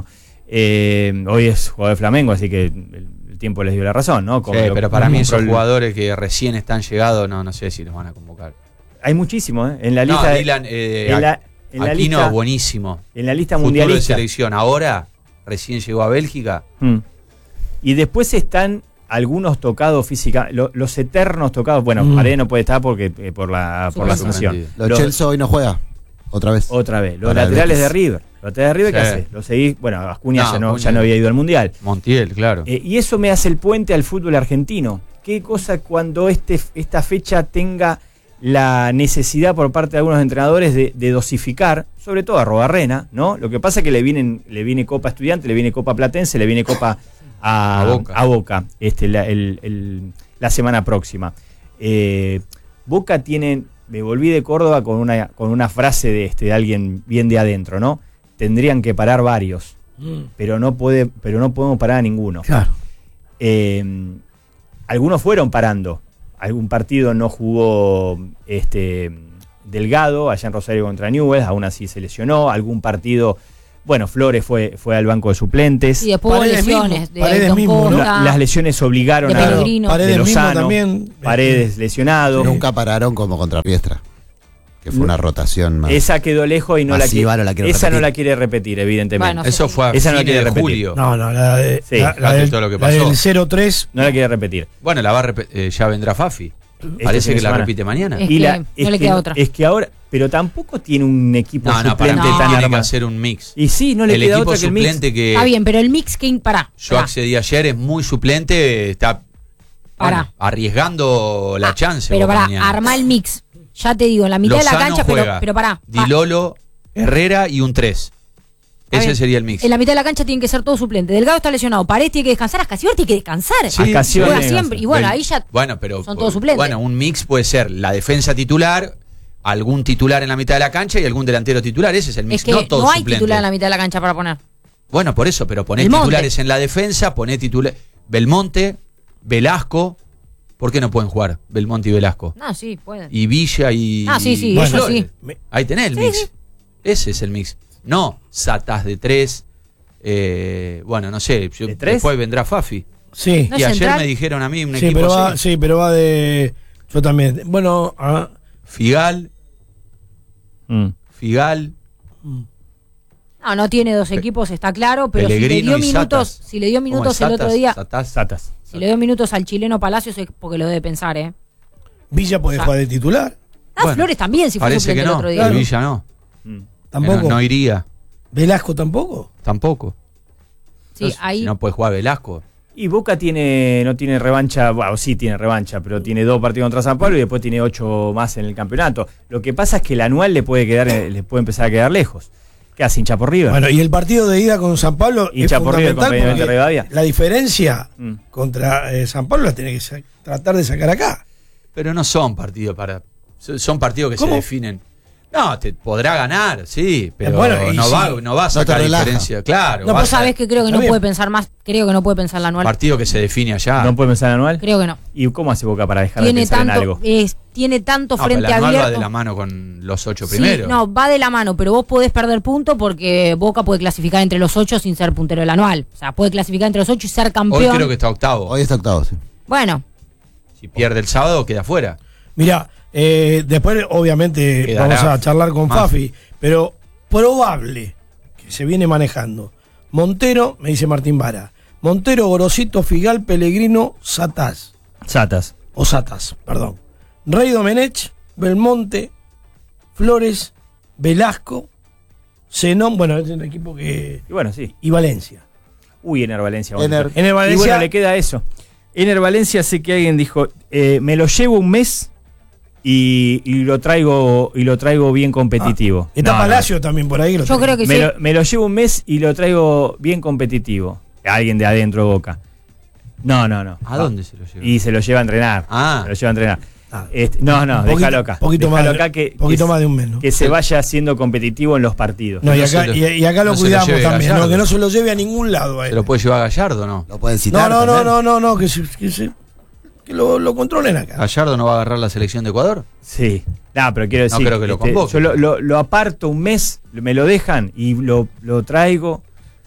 eh, hoy es jugador de Flamengo, así que el, el tiempo les dio la razón, ¿no? Como Sí, lo- pero para como mí esos el- jugadores que recién están llegados, no, no sé si los van a convocar. Hay muchísimos, ¿eh? En la No, lista. de- Dylan, eh, en la, en la Aquino, lista, buenísimo. en la lista Futuro de mundialista. selección. Ahora, recién llegó a Bélgica. Mm. Y después están algunos tocados físicamente, lo- los eternos tocados. Bueno, Mm. Paredes no puede estar porque eh, por la, por la Suspendido. sanción. Los Los- Chelsea hoy no juega. Otra vez. Otra vez. Los Para el laterales de Betis. River. Los laterales de River, ¿qué Sí. hace? Los seguís. Bueno, Acuña No, ya, no, Acuña ya no no. había ido al mundial. Montiel, claro. Eh, y eso me hace el puente al fútbol argentino. Qué cosa cuando este, esta fecha tenga la necesidad por parte de algunos entrenadores de, de dosificar, sobre todo a Robarrena, ¿no? Lo que pasa es que le vienen, le viene Copa Estudiante, le viene Copa Platense, le viene Copa a, A Boca. a Boca, este, la, el- el- la semana próxima. Eh, Boca tiene, me volví de Córdoba con una, con una frase de, este, de alguien bien de adentro, ¿no? Tendrían que parar varios, pero no puede, pero no podemos parar a ninguno. Claro. Eh, algunos fueron parando. Algún partido no jugó este Delgado allá en Rosario contra Newell's, aún así se lesionó. Algún partido, bueno, Flores fue, fue al banco de suplentes. Y después hubo Paredes lesiones mismo, de Paredes Ailton mismo, ¿no? Costa. La- las lesiones obligaron De a Pellegrino. Paredes de mismo Lozano, también. Paredes lesionado. Nunca pararon como contra Riestra. Que fue una rotación más. Esa quedó lejos y no la, Masiva, quiere, no la quiero esa no repetir. la quiere repetir, evidentemente. Bueno, Eso fue a Esa no la fines quiere de repetir. julio. No, no, la, de, Sí, la, la fíjate del, todo lo que la pasó. del cero tres. No la quiere repetir. Bueno, la va a repe- eh, ya vendrá Fafi. Este Parece fin de que la semana. repite mañana. Es Y que la- no es le que queda no- otra. Es que ahora, pero tampoco tiene un equipo No, no, para suplente mí No. tan tiene que armado. hacer un mix. Y sí, no le el queda equipo otra que el mix. suplente que Está bien, pero el mix que pará. yo pará. accedí ayer es muy suplente, está Pará. bueno, arriesgando la Ah, chance. Pero Boca para mañana. armar el mix. Ya te digo, en la mitad de la Lozano cancha, pero, juega pero pará. Di Lolo, Herrera y un tres. Está Ese bien. sería el mix. En la mitad de la cancha tienen que ser todos suplentes. Delgado está lesionado. Paredes tiene que descansar. Ascasibar tiene que descansar. Sí, Ascasibar Juega tiene que siempre. descansar. Y bueno, Del- ahí ya. Bueno, pero son todos suplentes. Bueno, un mix puede ser la defensa titular, algún titular en la mitad de la cancha y algún delantero titular. Ese es el mix. Es que no no, todos hay suplentes. titular en la mitad de la cancha para poner. Bueno, por eso, pero ponés Belmonte. titulares en la defensa, ponés titular Belmonte, Velasco. ¿Por qué no pueden jugar Belmonte y Velasco? No, sí, pueden. Y Villa y. Ah, sí, sí, y eso Flores. sí. Me- Ahí tenés el Sí, mix. sí. Ese es el mix. No, Satas de tres. eh, bueno, no sé. yo- ¿De tres? Después vendrá Fafi. Sí, No y es ayer central. me dijeron a mí un sí, equipo pero va, así. sí, pero va de. Yo también. Bueno, ah, Figal, Mm. Figal. No, no tiene dos equipos, está claro, pero si le Pellegrino dio y minutos, Satas. si le dio ¿Cómo minutos es el Satas? otro día, Satas. Satas. si le dio minutos al chileno Palacios es porque lo debe pensar, ¿eh? Villa puede Ah. jugar de titular. Ah, Bueno, Flores también, si fue Parece suplente que el no. otro Y día. Claro. Villa no. Mm. Tampoco. No, no iría. Velasco tampoco. Tampoco. Sí, Entonces, ahí. Si no puede jugar Velasco. Y Boca tiene, no tiene revancha, bueno, sí tiene revancha, pero tiene dos partidos contra San Pablo y después tiene ocho más en el campeonato. Lo que pasa es que el anual le puede quedar, eh, le puede empezar a quedar lejos. Queda sin hincha por River. Bueno, y el partido de ida con San Pablo es Hincha por River fundamental contra Independiente porque Rivadavia. la diferencia Mm. contra eh, San Pablo la tiene que sa- tratar de sacar acá. Pero no son partidos para. Son son partidos que ¿Cómo? se definen. No, te podrá ganar, sí, pero Bueno, y no, sí. va, no va a No te sacar relaja. diferencia. Claro, No, va a Vos ser sabés que creo que Está no bien. puede pensar más, creo que no puede pensar la un anual. partido que se define allá. ¿No puede pensar en anual? Creo que no. ¿Y cómo hace Boca para dejar de Tiene pensar en tanto, algo? es, tiene tanto No, pero frente el anual abierto. va de la mano con los ocho Sí, primeros. no, va de la mano, pero vos podés perder puntos porque Boca puede clasificar entre los ocho sin ser puntero del anual. O sea, puede clasificar entre los ocho y ser campeón. Hoy creo que está octavo. Hoy está octavo, sí. Bueno, Si pierde el sábado, queda fuera. Mirá, eh, después obviamente Quedará vamos a charlar con más. Fafi, pero probable que se viene manejando. Montero, me dice Martín Vara. Montero, Gorosito, Figal, Pellegrino, Satás. Satas. O Satas, perdón. Rey Domenech, Belmonte, Flores, Velasco, Zenón, bueno, es un equipo que. Y bueno, sí. Y Valencia. Uy, Ener Valencia. Ener. bonito. Ener Y Valencia. bueno, le queda eso. Ener Valencia, sé que alguien dijo, eh, me lo llevo un mes y, y lo traigo y lo traigo bien competitivo. Está No, no. Palacio también por ahí. que lo yo tengo. creo que Me, sí. lo, me lo llevo un mes y lo traigo bien competitivo. Alguien de adentro de Boca. No, no, no. ¿A dónde se lo lleva? Y se lo lleva a entrenar. Ah. Se lo lleva a entrenar. Ah. Este, no, no, Un poquito- déjalo acá. poquito Déjalo más de- acá que, poquito que, más de un mes, ¿no? que se vaya siendo competitivo en los partidos. No, y No acá, se lo- y, y acá lo no se lo cuidamos lleve también, Gallardo. ¿no? Que no se lo lleve a ningún lado. A ¿Se él. lo puede llevar Gallardo no? Lo pueden No, citar. no, no, también. no, no, no, que, se- que, se- que lo, lo controlen acá. ¿Gallardo no va a agarrar la selección de Ecuador? Sí. No, pero quiero decir. No creo que lo este, convoque. yo lo, lo- lo aparto un mes, me lo dejan y lo, lo traigo.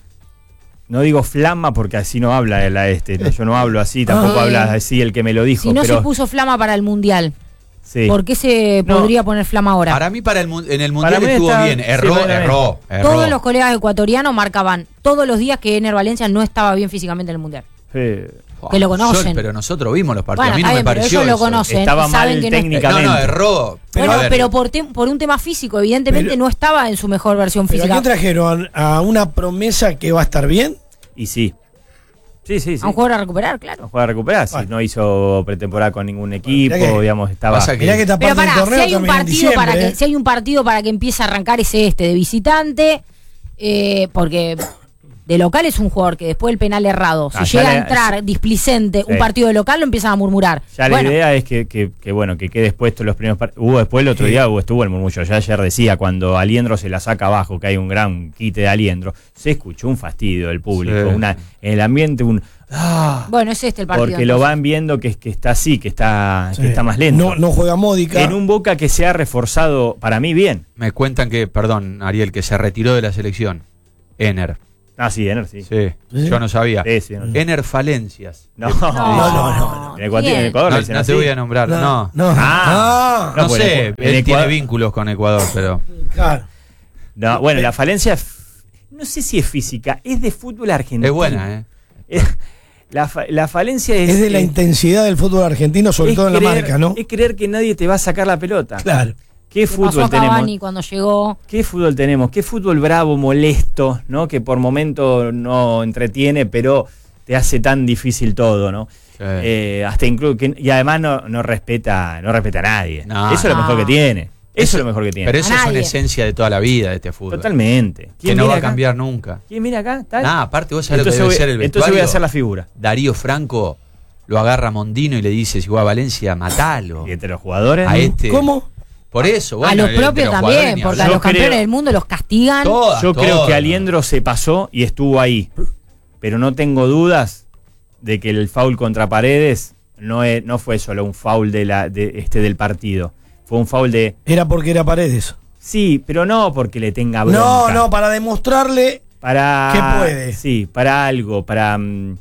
No digo flama porque así no habla el, este. no, Yo no hablo así, tampoco Ah. habla así el que me lo dijo. Si no pero, se puso flama para el Mundial, sí. ¿por qué se No. podría poner flama ahora? Para mí, para el, mun- en el Para Mundial mí estuvo está- bien. sí, Erró, para mí. erró, erró. Todos los colegas ecuatorianos marcaban todos los días que Ener Valencia no estaba bien físicamente en el Mundial. Sí. Buah, que lo conocen. yo- pero nosotros vimos los partidos. Bueno, a mí no está me bien, pero pareció ellos lo eso. conocen. Estaba y saben mal que no es- técnicamente. No, no, erró. Bueno, A ver, pero por, tem- por un tema físico, evidentemente Pero- no estaba en su mejor versión ¿Pero a física. quién trajeron? ¿A una promesa que va a estar bien? Y sí. Sí, sí, sí. A un jugador a recuperar, claro. No juega a recuperar. Si Bueno. no hizo pretemporada con ningún equipo, mirá que- digamos, estaba. Pasa que- Mirá que esta Pero parte del pará, torneo si hay un también en partido para diciembre, que ¿eh? si hay un partido para que empiece a arrancar es este de visitante, eh, porque de local es un jugador que después del penal errado, si Ah, ya llega a le- entrar displicente Sí. un partido de local lo empiezan a murmurar. Ya la Bueno, idea es que, que, que, bueno, que quede expuesto los primeros partidos. Hubo después el otro Sí. día, hubo, estuvo el murmullo. Ya ayer decía, cuando Aliendro se la saca abajo, que hay un gran quite de Aliendro, se escuchó un fastidio del público. Sí. Una, en el ambiente, un. ¡Ah! bueno, es este el partido. Porque lo entonces. van viendo que, que está así, que está, Sí. que está más lento. No, no juega Módica. En un Boca que se ha reforzado, para mí, bien. Me cuentan que, perdón, Ariel, que se retiró de la selección. Ener. Ah, sí, Ener, sí. Sí, ¿Sí? yo no sabía. Sí, sí, Ener. Ener Falencias. No, No, no, no, En Ecuador, Bien. en Ecuador No, le dicen no así. te voy a nombrar, no. No, No, no. Ah. Ah, No, pues, sé, en él Ecuador- tiene vínculos con Ecuador, pero... claro. No, bueno, la falencia, f- no sé si es física, es de fútbol argentino. Es buena, ¿eh? Es- La, fa- la falencia es. Es de la eh, intensidad del fútbol argentino, sobre es todo en la creer- marca, ¿no? Es creer que nadie te va a sacar la pelota. Claro. ¿Qué Le pasó fútbol a Cavani tenemos? cuando llegó. ¿Qué fútbol tenemos? ¿Qué fútbol bravo, molesto, ¿no? Que por momento no entretiene, pero te hace tan difícil todo, ¿no? Sí. Eh, hasta incluso que- y además no, no respeta, no respeta a nadie. No. Eso es lo No. mejor que tiene. Eso, es lo mejor que tiene. Pero eso A es una nadie. esencia de toda la vida de este fútbol. Totalmente. Que no mira va a acá? cambiar nunca. ¿Quién mira acá? ¿Tal? Nah, aparte vos sabés lo que entonces, debe voy, ser el vestuario. entonces voy a hacer la figura. Darío Franco lo agarra a Mondino y le dice, si juega a Valencia, matalo. Y entre los jugadores. A este. ¿Cómo? Por eso, bueno. a los entre propios jugadores también, ni porque a hablar. Yo los campeones creo- del mundo los castigan. Todas, Yo creo todas. que Aliendro se pasó y estuvo ahí. Pero no tengo dudas de que el foul contra Paredes no, es- no fue solo un foul de la, de, este, del partido. Fue un foul de. Era porque era Paredes. Sí, pero no porque le tenga bronca. No, no, para demostrarle. Para. ¿Qué puede? Sí, para algo, para. mm,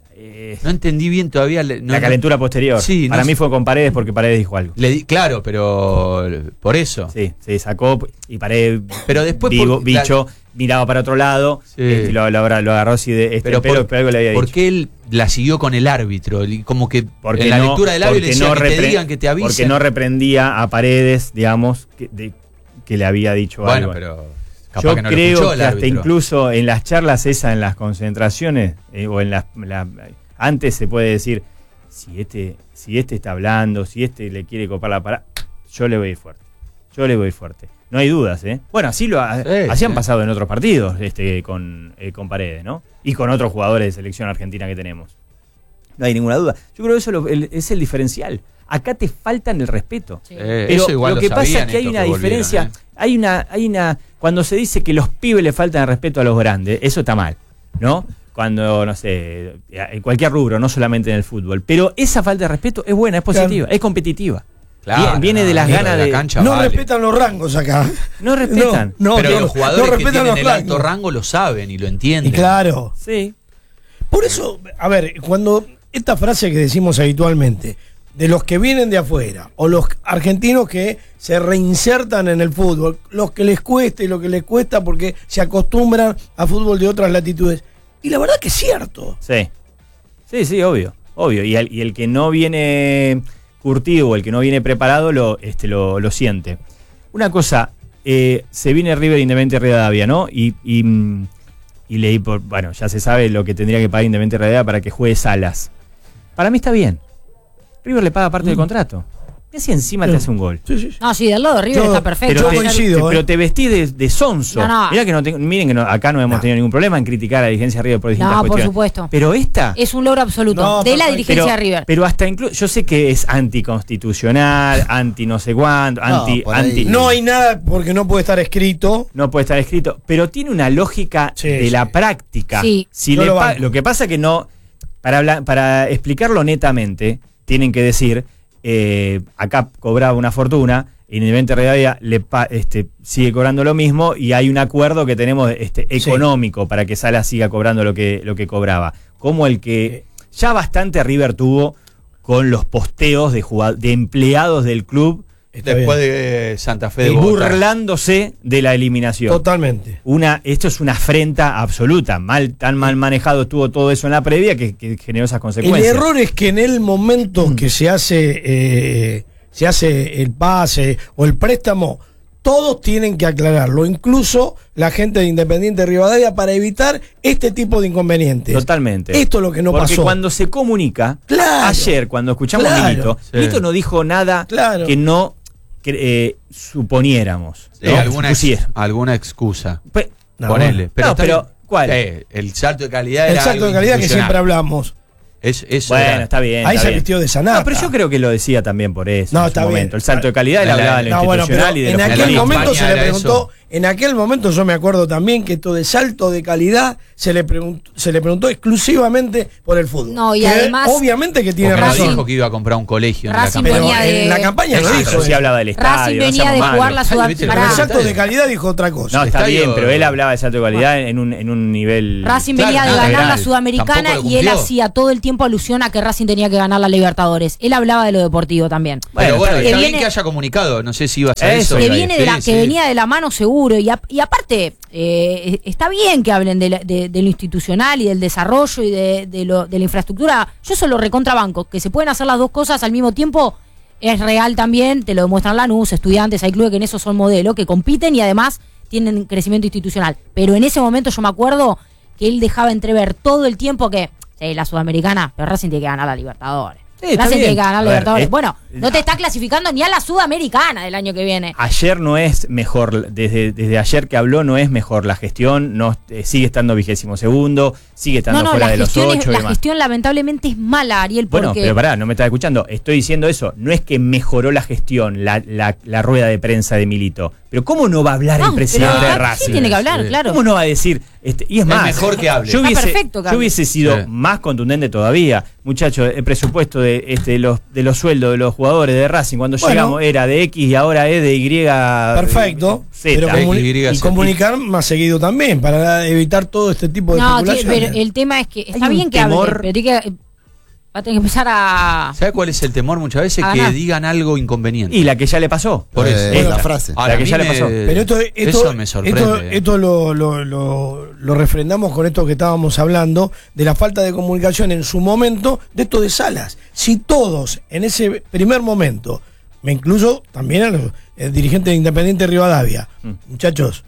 eh, No entendí bien todavía. le- no- la calentura posterior. Sí, no para sé. mí fue con Paredes porque Paredes dijo algo. Le di- claro, pero por eso. Sí, se sacó y Paredes. Pero después vivo- por- bicho, miraba para otro lado. Sí. este, lo, lo, lo agarró así de. Este, Pero, pero, por- pero algo le había dicho. porque él la siguió con el árbitro, y como que Porque en la no- lectura del árbitro le porque decía no que te repre- digan, que te avisen. Porque no reprendía a Paredes, digamos, que, de- que le había dicho bueno, algo. pero capaz Yo que no lo creo escuchó que el hasta árbitro. incluso en las charlas esas, en las concentraciones, eh, o en las... la- antes se puede decir, si este, si este está hablando, si este le quiere copar la parada, yo le voy a ir fuerte. Yo le voy a ir fuerte. No hay dudas, ¿eh? Bueno, así lo ha- Sí, así han sí. pasado en otros partidos este, con, eh, con Paredes, ¿no? Y con otros jugadores de selección argentina que tenemos. No hay ninguna duda. Yo creo que eso lo- el- es el diferencial. Acá te faltan el respeto. Sí. Eh, Pero eso igual lo que pasa sabían es que hay estos una volvieron, diferencia. ¿eh? Hay una, hay una, cuando se dice que los pibes le faltan el respeto a los grandes, eso está mal, ¿no? Cuando, no sé, en cualquier rubro, no solamente en el fútbol. Pero esa falta de respeto es buena, es positiva, claro. es competitiva. Claro, viene no, de las ganas de... La cancha no vale. respetan los rangos acá. No respetan. No, no, pero no, los jugadores no que respetan tienen los el rangos. alto rango lo saben y lo entienden. Y claro. Sí. Por eso, a ver, cuando esta frase que decimos habitualmente, de los que vienen de afuera, o los argentinos que se reinsertan en el fútbol, los que les cuesta y lo que les cuesta porque se acostumbran a fútbol de otras latitudes. Y la verdad que es cierto. Sí, sí, sí, obvio, obvio. Y el, y el que no viene curtido o el que no viene preparado lo, este, lo, lo siente. Una cosa, eh, se viene River Independiente Rivadavia, ¿no? Y, y, y leí, por, bueno, ya se sabe lo que tendría que pagar Independiente Rivadavia para que juegue Salas. Para mí está bien. River le paga parte mm. del contrato. Y si encima sí. te hace un gol. Sí, sí, sí. No, sí, del lado de River yo, está perfecto. Pero, yo te, coincido, te, eh. pero te vestís de, de sonso. No, no. Mirá que no tengo, miren que no, acá no hemos no. tenido ningún problema en criticar a la dirigencia de River por distintas no, cuestiones. por supuesto. Pero esta... Es un logro absoluto no, de la pero, dirigencia pero, de River. Pero hasta incluso... Yo sé que es anticonstitucional, anti no sé cuánto, anti... No, anti no hay nada porque no puede estar escrito. No puede estar escrito, pero tiene una lógica sí, de sí. la práctica. Sí. Si Yo le lo pa- banco. lo que pasa que no... Para, hablar, para explicarlo netamente, tienen que decir... Eh, acá cobraba una fortuna, Independiente Rivadavia le pa- este, sigue cobrando lo mismo y hay un acuerdo que tenemos este, económico sí. para que Salas siga cobrando lo que, lo que cobraba. Como el que ya bastante River tuvo con los posteos de, jugad- de empleados del club. Está Después bien. de Santa Fe de Y Bogotá. burlándose de la eliminación. Totalmente. Una, esto es una afrenta absoluta. Mal, tan mal manejado estuvo todo eso en la previa que, que generó esas El consecuencias. error es que en el momento que se hace eh, se hace el pase o el préstamo, todos tienen que aclararlo, incluso la gente de Independiente Rivadavia, para evitar este tipo de inconvenientes. Totalmente. Esto es lo que no Porque pasó. cuando se comunica, Claro. ayer cuando escuchamos Claro. a Milito, Sí. Milito no dijo nada Claro. que no que, eh, suponiéramos. Sí, ¿no? alguna, ex- Supusiera. alguna excusa. Pe- No, Ponele. bueno. No, está pero, bien. ¿cuál? Eh, el salto de calidad El era salto de algo calidad que institucional. siempre hablamos. Es, eso Bueno, era- está bien. Ahí está se bien. vistió de sanata. No, pero yo creo que lo decía también por eso. No, en su está bien. momento. El salto de calidad él La- hablaba de lo No, bueno, pero institucional y de en lo aquel futbolístico. momento se le Era preguntó, eso. en aquel momento yo me acuerdo también que esto de salto de calidad se le preguntó, se le preguntó exclusivamente por el fútbol. No, y Que además- obviamente que tiene Porque no razón. dijo que iba a comprar un colegio en la Racing campaña. Pero venía de- en la campaña lo Sí, dijo. Pero sí hablaba del estadio. Racing no venía seamos de malos. jugar la Dale, Sudam- viste, Pero Pará. el salto de calidad dijo otra cosa. No, está Estadio- bien, pero él hablaba de salto de calidad en un, en un nivel. Racing Claro, venía de nada, ganar la real. Sudamericana Tampoco lo y él cumplió. hacía todo el tiempo alusión a que Racing tenía que ganar la Libertadores. Él hablaba de lo deportivo también. Pero Bueno, bueno, está está bien. bien Que que haya comunicado. No sé si iba a ser Eso eso. que iba a viene Sí, de la, que sí. venía de la mano seguro y, a- y aparte eh, está bien que hablen de, la- de- de lo institucional y del desarrollo y de, de lo, de la infraestructura. Yo solo recontrabanco que se pueden hacer las dos cosas al mismo tiempo. Es real también, te lo demuestran Lanús, Estudiantes, hay clubes que en eso son modelo, que compiten y además tienen crecimiento institucional. Pero en ese momento yo me acuerdo que él dejaba entrever todo el tiempo que sí, la Sudamericana, pero Racing tiene que ganar la Libertadores. Sí, está Racing bien. tiene que ganar la A ver, Libertadores. es- bueno, no te está clasificando ni a la Sudamericana del año que viene. Ayer no es mejor, desde, desde ayer que habló no es mejor la gestión, no eh, sigue estando vigésimo segundo, sigue estando No, no, fuera la de los gestión, es- ocho y la demás. gestión lamentablemente es mala, Ariel, Bueno, porque pero pará, no me estás escuchando. Estoy diciendo eso. No es que mejoró la gestión, la, la, la rueda de prensa de Milito. Pero ¿cómo no va a hablar No, el presidente pero de sí Racing? tiene que hablar, Sí. claro. ¿Cómo no va a decir? Este, y es, Es más, mejor que hable. Yo Está hubiese, perfecto que yo hable. hubiese sido Sí. más contundente todavía. Muchachos, el presupuesto de, este, de, los, de los sueldos de los jugadores de Racing cuando Bueno. llegamos era de X y ahora es de Y. Perfecto. Z. Pero X, comuni- Y, y Z. comunicar más seguido también, para evitar todo este tipo de no, tí- especulaciones. pero el tema es que está un bien que temor. hable, pero tiene que, va a tener que empezar a... ¿Sabe cuál es el temor muchas veces? A Que ganar. digan algo inconveniente. Y la que ya le pasó. Por eso. Eh, Esta. la frase. Ahora, La que a mí ya le me- pasó. Pero esto, esto, eso me sorprende. Esto, esto lo, lo, lo, lo refrendamos con esto que estábamos hablando, de la falta de comunicación en su momento, de esto de Salas. Si todos en ese primer momento, me incluyo también a los eh, dirigentes de Independiente Rivadavia, Mm. muchachos,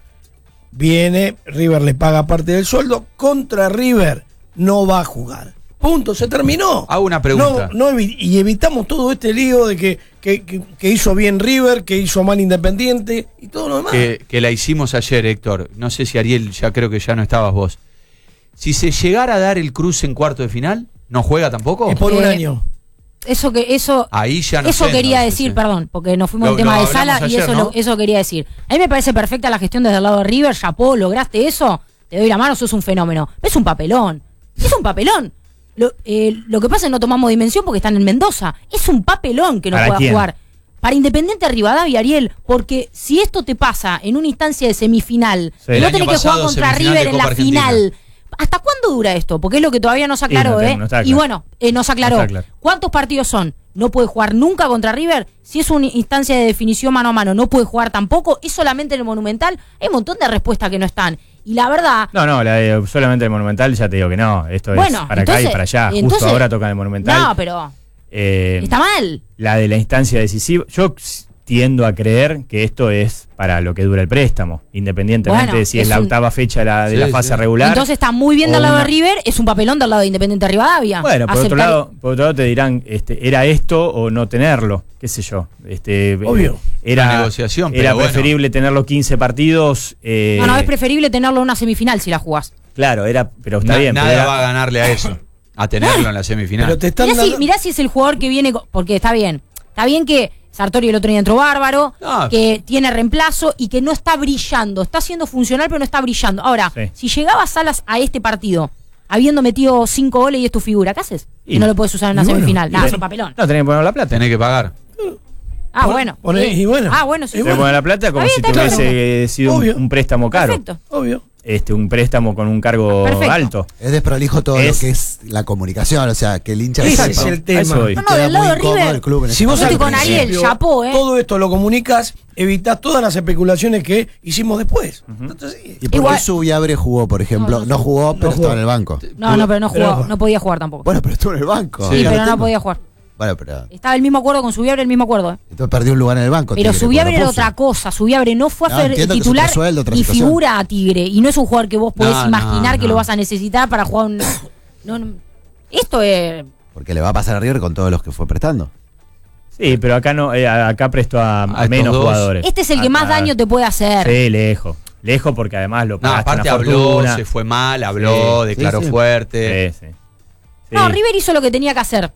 viene, River le paga parte del sueldo, contra River no va a jugar. Punto, se terminó. Hago una pregunta. No, no evi- y evitamos todo este lío de que, que, que, que hizo bien River, que hizo mal Independiente y todo lo demás. que, que la hicimos ayer, Héctor. No sé si Ariel, ya creo que ya no estabas vos. Si se llegara a dar el cruce en cuarto de final, ¿no juega tampoco? Es por un Eh, año. eso que eso Ahí ya no eso sé, quería entonces, decir, sí. perdón, porque nos fuimos Lo- al tema lo de Sala hablamos y ayer, eso ¿no? lo- eso quería decir. A mí me parece perfecta la gestión desde el lado de River, chapó, lograste eso, te doy la mano, sos un fenómeno. Es un papelón. Es un papelón. Lo, eh, lo que pasa es que no tomamos dimensión porque están en Mendoza. Es un papelón que no ¿Para pueda quién? jugar. Para Independiente Rivadavia, Ariel, porque si esto te pasa en una instancia de semifinal, Sí. y El no año tenés que jugar pasado, contra semifinal River de en la Copa Argentina. final, ¿hasta cuándo dura esto? Porque es lo que todavía no se aclaró, Sí, no ¿eh? tengo- no está Y claro. bueno, eh, no se aclaró. No está claro. ¿Cuántos partidos son? No puede jugar nunca contra River. Si es una instancia de definición mano a mano, no puede jugar tampoco. Es solamente en el Monumental. Hay un montón de respuestas que no están. Y la verdad, No, no, la de solamente el Monumental ya te digo que no. Esto bueno, es para entonces, acá y para allá. Justo entonces- ahora toca el Monumental. no, pero Eh, está mal. La de la instancia decisiva. Yo tiendo a creer que esto es para lo que dura el préstamo, independientemente Bueno, de si es, es la un- octava fecha la- de Sí, la sí. fase regular. Entonces está muy bien o del lado de una- River. Es un papelón del lado de Independiente Rivadavia. Bueno, por otro, Aceptar- lado, por otro lado te dirán, este, era esto o no tenerlo, qué sé yo. Este, Obvio. Era, Una negociación, era pero bueno. preferible tenerlo quince partidos. eh, No, no, es preferible tenerlo en una semifinal si la jugás. Claro, era, pero está Na- bien. pero nada era- va a ganarle a eso, a tenerlo en la semifinal. Pero te están Mirá si, dando- mirá si es el jugador que viene, co- porque está bien. Está bien que Sartori el otro día entró bárbaro, No. que tiene reemplazo y que no está brillando. Está siendo funcional, pero no está brillando. Ahora, Sí. si llegaba Salas a este partido, habiendo metido cinco goles y es tu figura, ¿qué haces? Y- Y no lo puedes usar en una y bueno, semifinal. y Nada, es bueno. un papelón. No, tenés que poner la plata. Tenés que pagar. Ah, Pon- bueno. poné- Sí. y bueno. Ah, bueno, sí. Y Tenés que bueno. poner la plata como Está si bien, está tuviese bien. eh, sido un, Obvio. un préstamo caro. Perfecto. Obvio. Este, un préstamo con un cargo Perfecto. alto. Es desprolijo todo Es- lo que es la comunicación, o sea, que el hincha Ese sepa. es el A eso tema. voy. No, no, Queda del lado muy de incómodo River. el club en Si ese vos Yo al estoy con Ariel, principio chapó, ¿eh? todo esto lo comunicas, evitás todas las especulaciones que hicimos después. Entonces, sí. ¿Y por Igual- qué Subiabre jugó, por ejemplo? No, No, no jugó, pero jugó. estaba en el banco. No, no, pero no Pero jugó, no. no podía jugar tampoco. Bueno, pero estuvo en el banco. sí, Claro, pero no tema. podía jugar. Bueno, pero Estaba el mismo acuerdo con Subiabre, el mismo acuerdo. ¿eh? entonces perdió un lugar en el banco. Pero Tigre, Subiabre porque era lo puso. otra cosa. Subiabre no fue a No, ser entiendo que es titular otro sueldo, otra ni situación. figura a Tigre. Y no es un jugador que vos podés No, imaginar no, que no. lo vas a necesitar para jugar un. No, no. Esto es. Porque le va a pasar a River con todos los que fue prestando. Sí, pero acá no, eh, acá prestó a, a A estos menos dos. jugadores. Este es el que Acá- más daño te puede hacer. Sí, lejos. Lejos porque además lo No, pagaste aparte una habló, fortuna. se fue mal, habló, Sí, declaró sí, sí. fuerte. Sí, sí. No, Sí. River hizo lo que tenía que hacer.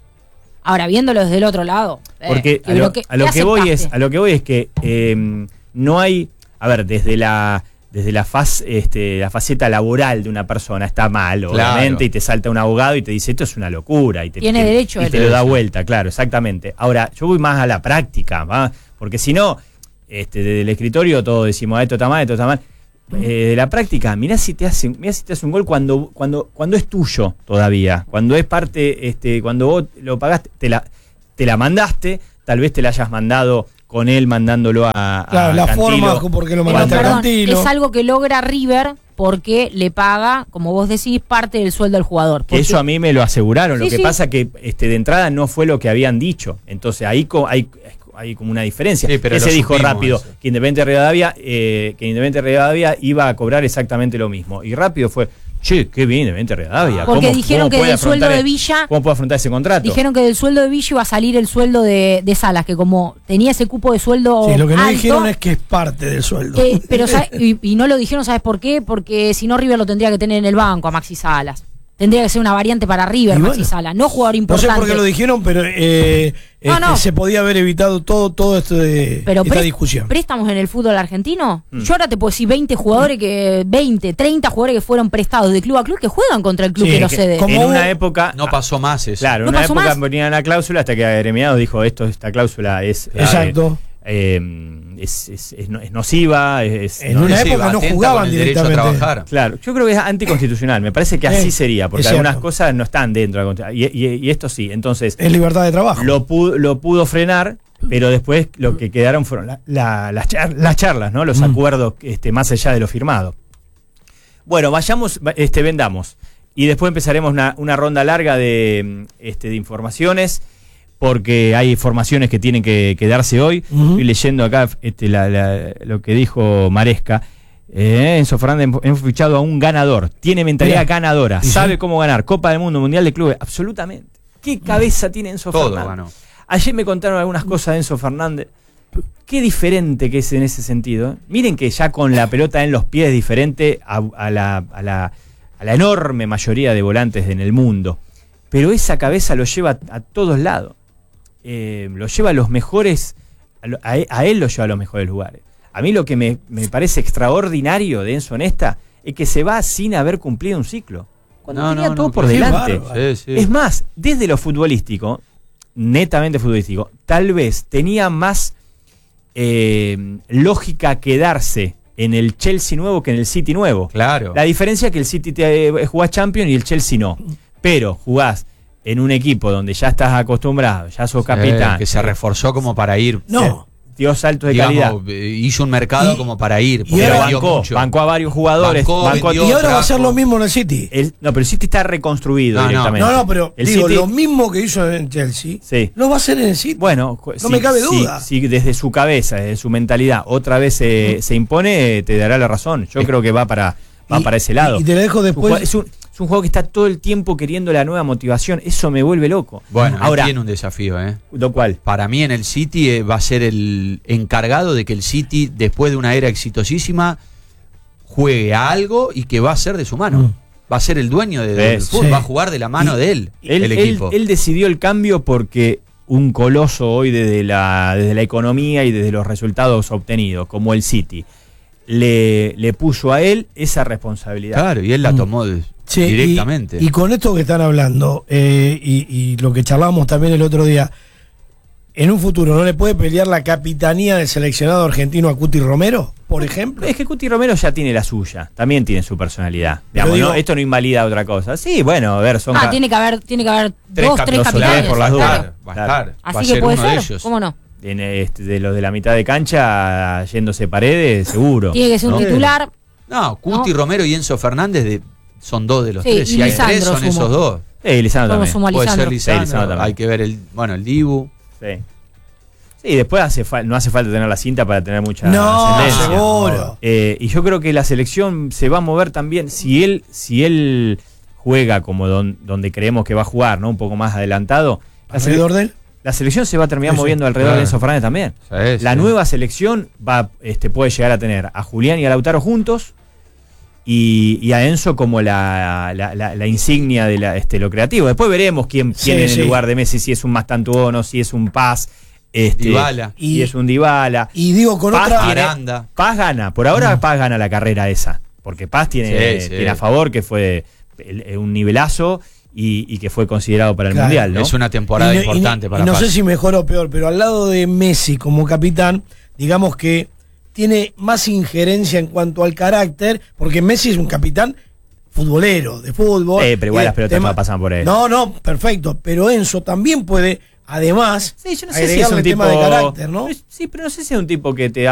Ahora, viéndolo desde el otro lado. eh, Porque que a lo, bloque- a lo ¿qué que voy es, aceptaste? a lo que voy es que eh, no hay, a ver, desde la desde la faz, este, la faceta laboral de una persona está mal, Claro. obviamente, y te salta un abogado y te dice esto es una locura y te, Tiene te- derecho y él. te lo da vuelta, claro, exactamente. Ahora, yo voy más a la práctica, ¿va? Porque si no, este, desde el escritorio todos decimos, ah, esto está mal, esto está mal. Eh, de la práctica, mirá si te hace, mirá si te hace un gol cuando, cuando, cuando es tuyo todavía, cuando es parte, este, cuando vos lo pagaste, te la, te la mandaste, tal vez te la hayas mandado con él mandándolo a, a Claro, la Cantilo. forma porque lo Pero, mandaste a perdón, Cantilo. es algo que logra River porque le paga, como vos decís, parte del sueldo al jugador. Que Porque- eso a mí me lo aseguraron. Sí, lo que sí. pasa que este, de entrada no fue lo que habían dicho. Entonces ahí co- hay, hay como una diferencia. Sí, pero Ese lo dijo supimos rápido eso. que Independiente Rivadavia, eh, que Independiente Rivadavia iba a cobrar exactamente lo mismo. Y rápido fue, che, qué bien Independiente Rivadavia. Porque ¿Cómo- dijeron cómo que puede del sueldo afrontar de el- Villa- ¿Cómo puede afrontar ese contrato? Dijeron que del sueldo de Villa iba a salir el sueldo de, de Salas, que como tenía ese cupo de sueldo Sí, lo que no alto, dijeron es que es parte del sueldo. eh, pero ¿sabe? y, y no lo dijeron, ¿sabes por qué? Porque si no River lo tendría que tener en el banco a Maxi Salas. Tendría que ser una variante para River, Y Maxi bueno. Salas, no jugador No sé importante. por qué lo dijeron, pero eh, No, este, no. se podía haber evitado todo, todo esto de Pero esta pré- discusión. préstamos en el fútbol argentino. Mm. Yo ahora te puedo decir veinte jugadores que veinte, treinta jugadores que fueron prestados de club a club que juegan contra el club Sí, que lo que- cede. como- en hubo- una época. No pasó más eso. Claro, en No una pasó época más. ponían la cláusula hasta que Agremiado dijo esto, esta cláusula es. eh, Exacto. eh, es, es, es no- es nociva. Es, En no- una Sí, época no atenta jugaban con el derecho a directamente. trabajar. Claro, yo creo que es anticonstitucional, me parece que así Eh, sería, porque es algunas cierto. cosas no están dentro de la Constitución, y, y- y esto sí, entonces Es libertad de trabajo. lo pudo, lo pudo frenar, pero después lo que quedaron fueron la- la- las, char- las charlas, ¿no? Los Mm. acuerdos este, más allá de lo firmado. Bueno, vayamos, va- este, vendamos, y después empezaremos una, una ronda larga de, este, de informaciones, porque hay informaciones que tienen que, que darse hoy. Ujú. Estoy leyendo acá este, la- la- lo que dijo Maresca. Eh, Enzo Fernández hemos fichado a un ganador. Tiene mentalidad Mirá. ganadora. ¿Y Sabe sí? cómo ganar. Copa del Mundo, Mundial de Clubes. Absolutamente. ¿Qué cabeza tiene Enzo Todo Fernández? ganó. Ayer me contaron algunas cosas de Enzo Fernández. Qué diferente que es en ese sentido. ¿eh? Miren que ya con la pelota en los pies es diferente a, a la, a, la, a la enorme mayoría de volantes en el mundo. pero esa cabeza lo lleva a, a todos lados. Eh, lo lleva a los mejores, a, lo, a, a él lo lleva a los mejores lugares. A mí lo que me, me parece extraordinario de Enzo Nesta es que se va sin haber cumplido un ciclo. Cuando No, tenía no, todo no, por qué delante. bárbaro. Sí, sí. Es más, desde lo futbolístico, netamente futbolístico, tal vez tenía más eh, lógica quedarse en el Chelsea nuevo que en el City nuevo. Claro. La diferencia es que el City te, eh, jugás Champions y el Chelsea no. Pero jugás en un equipo donde ya estás acostumbrado, ya sos Sí, capitán. que se reforzó como para ir. No. Dio saltos de Digamos, calidad. eh, hizo un mercado Y- como para ir. y Porque ahora vendió Bancó, mucho. bancó a varios jugadores. Bancó, bancó a- vendió. Y ahora va a ser trajo. lo mismo en el City. el- no, pero el City está reconstruido No, no. directamente. No, no, pero el digo, City- lo mismo que hizo en Chelsea, Sí. lo va a hacer en el City. Bueno, ju- No me cabe duda. Si, si desde su cabeza, desde su mentalidad, otra vez se, se impone, te dará la razón. Yo Eh, creo que va para, va Y- para ese lado. y te lo dejo después. Es un, es un juego que está todo el tiempo queriendo la nueva motivación. Eso me vuelve loco. Bueno, ahora ahora, tiene un desafío, ¿eh? lo cual. Para mí en el City eh, va a ser el encargado de que el City, después de una era exitosísima, juegue a algo y que va a ser de su mano. Mm. Va a ser el dueño de- del Sí. fútbol, va a jugar de la mano Y- de él, Él, el él- equipo. él decidió el cambio porque un coloso hoy desde la, desde la economía y desde los resultados obtenidos, como el City, le, le puso a él esa responsabilidad. Claro, y él la Mm. tomó de- Sí, y- directamente. Y, con esto que están hablando, eh, y, y lo que charlábamos también el otro día, en un futuro, ¿no le puede pelear la capitanía del seleccionado argentino a Cuti Romero, por ejemplo? Es que Cuti Romero ya tiene la suya, también tiene su personalidad. Pero Digamos, digo- ¿no? Esto no invalida otra cosa. Sí, bueno, a ver, son Ah, ca- tiene que haber, tiene que haber Tres dos, cap- tres no solamente capitanes. por las va a dudas. estar, va a Claro. estar, va a Así que ser puede uno de ser, ellos. ¿cómo no? en este, de los de la mitad de cancha yéndose Paredes, seguro. Tiene que ser un ¿no? titular. No, Cuti, No. Romero y Enzo Fernández de- son dos de los Sí, tres. y Si hay Lisandro tres, son sumo. esos dos. Sí, Lisandro Como también. sumo a Puede ser Lisandro. Lisandro, Sí, Lisandro también. hay que ver el, bueno, el Dibu. Sí. Sí, después hace fal- no hace falta tener la cinta para tener mucha No, ascendencia. seguro. Eh, y yo creo que la selección se va a mover también. Si él, si él juega como don- donde creemos que va a jugar, ¿no? Un poco más adelantado, la, sele- ¿Alrededor de él? la selección se va a terminar Eso, moviendo alrededor claro. de Enzo Fernández también. Sí, La sí. nueva selección va, este, puede llegar a tener a Julián y a Lautaro juntos y, y a Enzo como la, la, la- la insignia de la, este, lo creativo. Después veremos quién, Sí, quién en sí. el lugar de Messi, si es un Mastantuono, si es un Paz, este, Dybala. si Y- es un Dybala. Y digo, con Paz otra... tiene- Aranda. Paz gana, por ahora Paz gana la carrera esa, porque Paz tiene, Sí, sí. tiene a favor que fue el- un nivelazo y, y que fue considerado para el Claro. Mundial, ¿no? Es una temporada Y no- y no- importante y para no Paz. sé si mejor o peor, pero al lado de Messi como capitán, digamos que tiene más injerencia en cuanto al carácter, porque Messi es un capitán futbolero, de fútbol. Eh, pero igual y las pelotas no pasan por él. No, no, perfecto, pero Enzo también puede, además, Sí, yo no sé si es agregarle un tipo tema de carácter, ¿no? Sí, pero no sé si es un tipo que te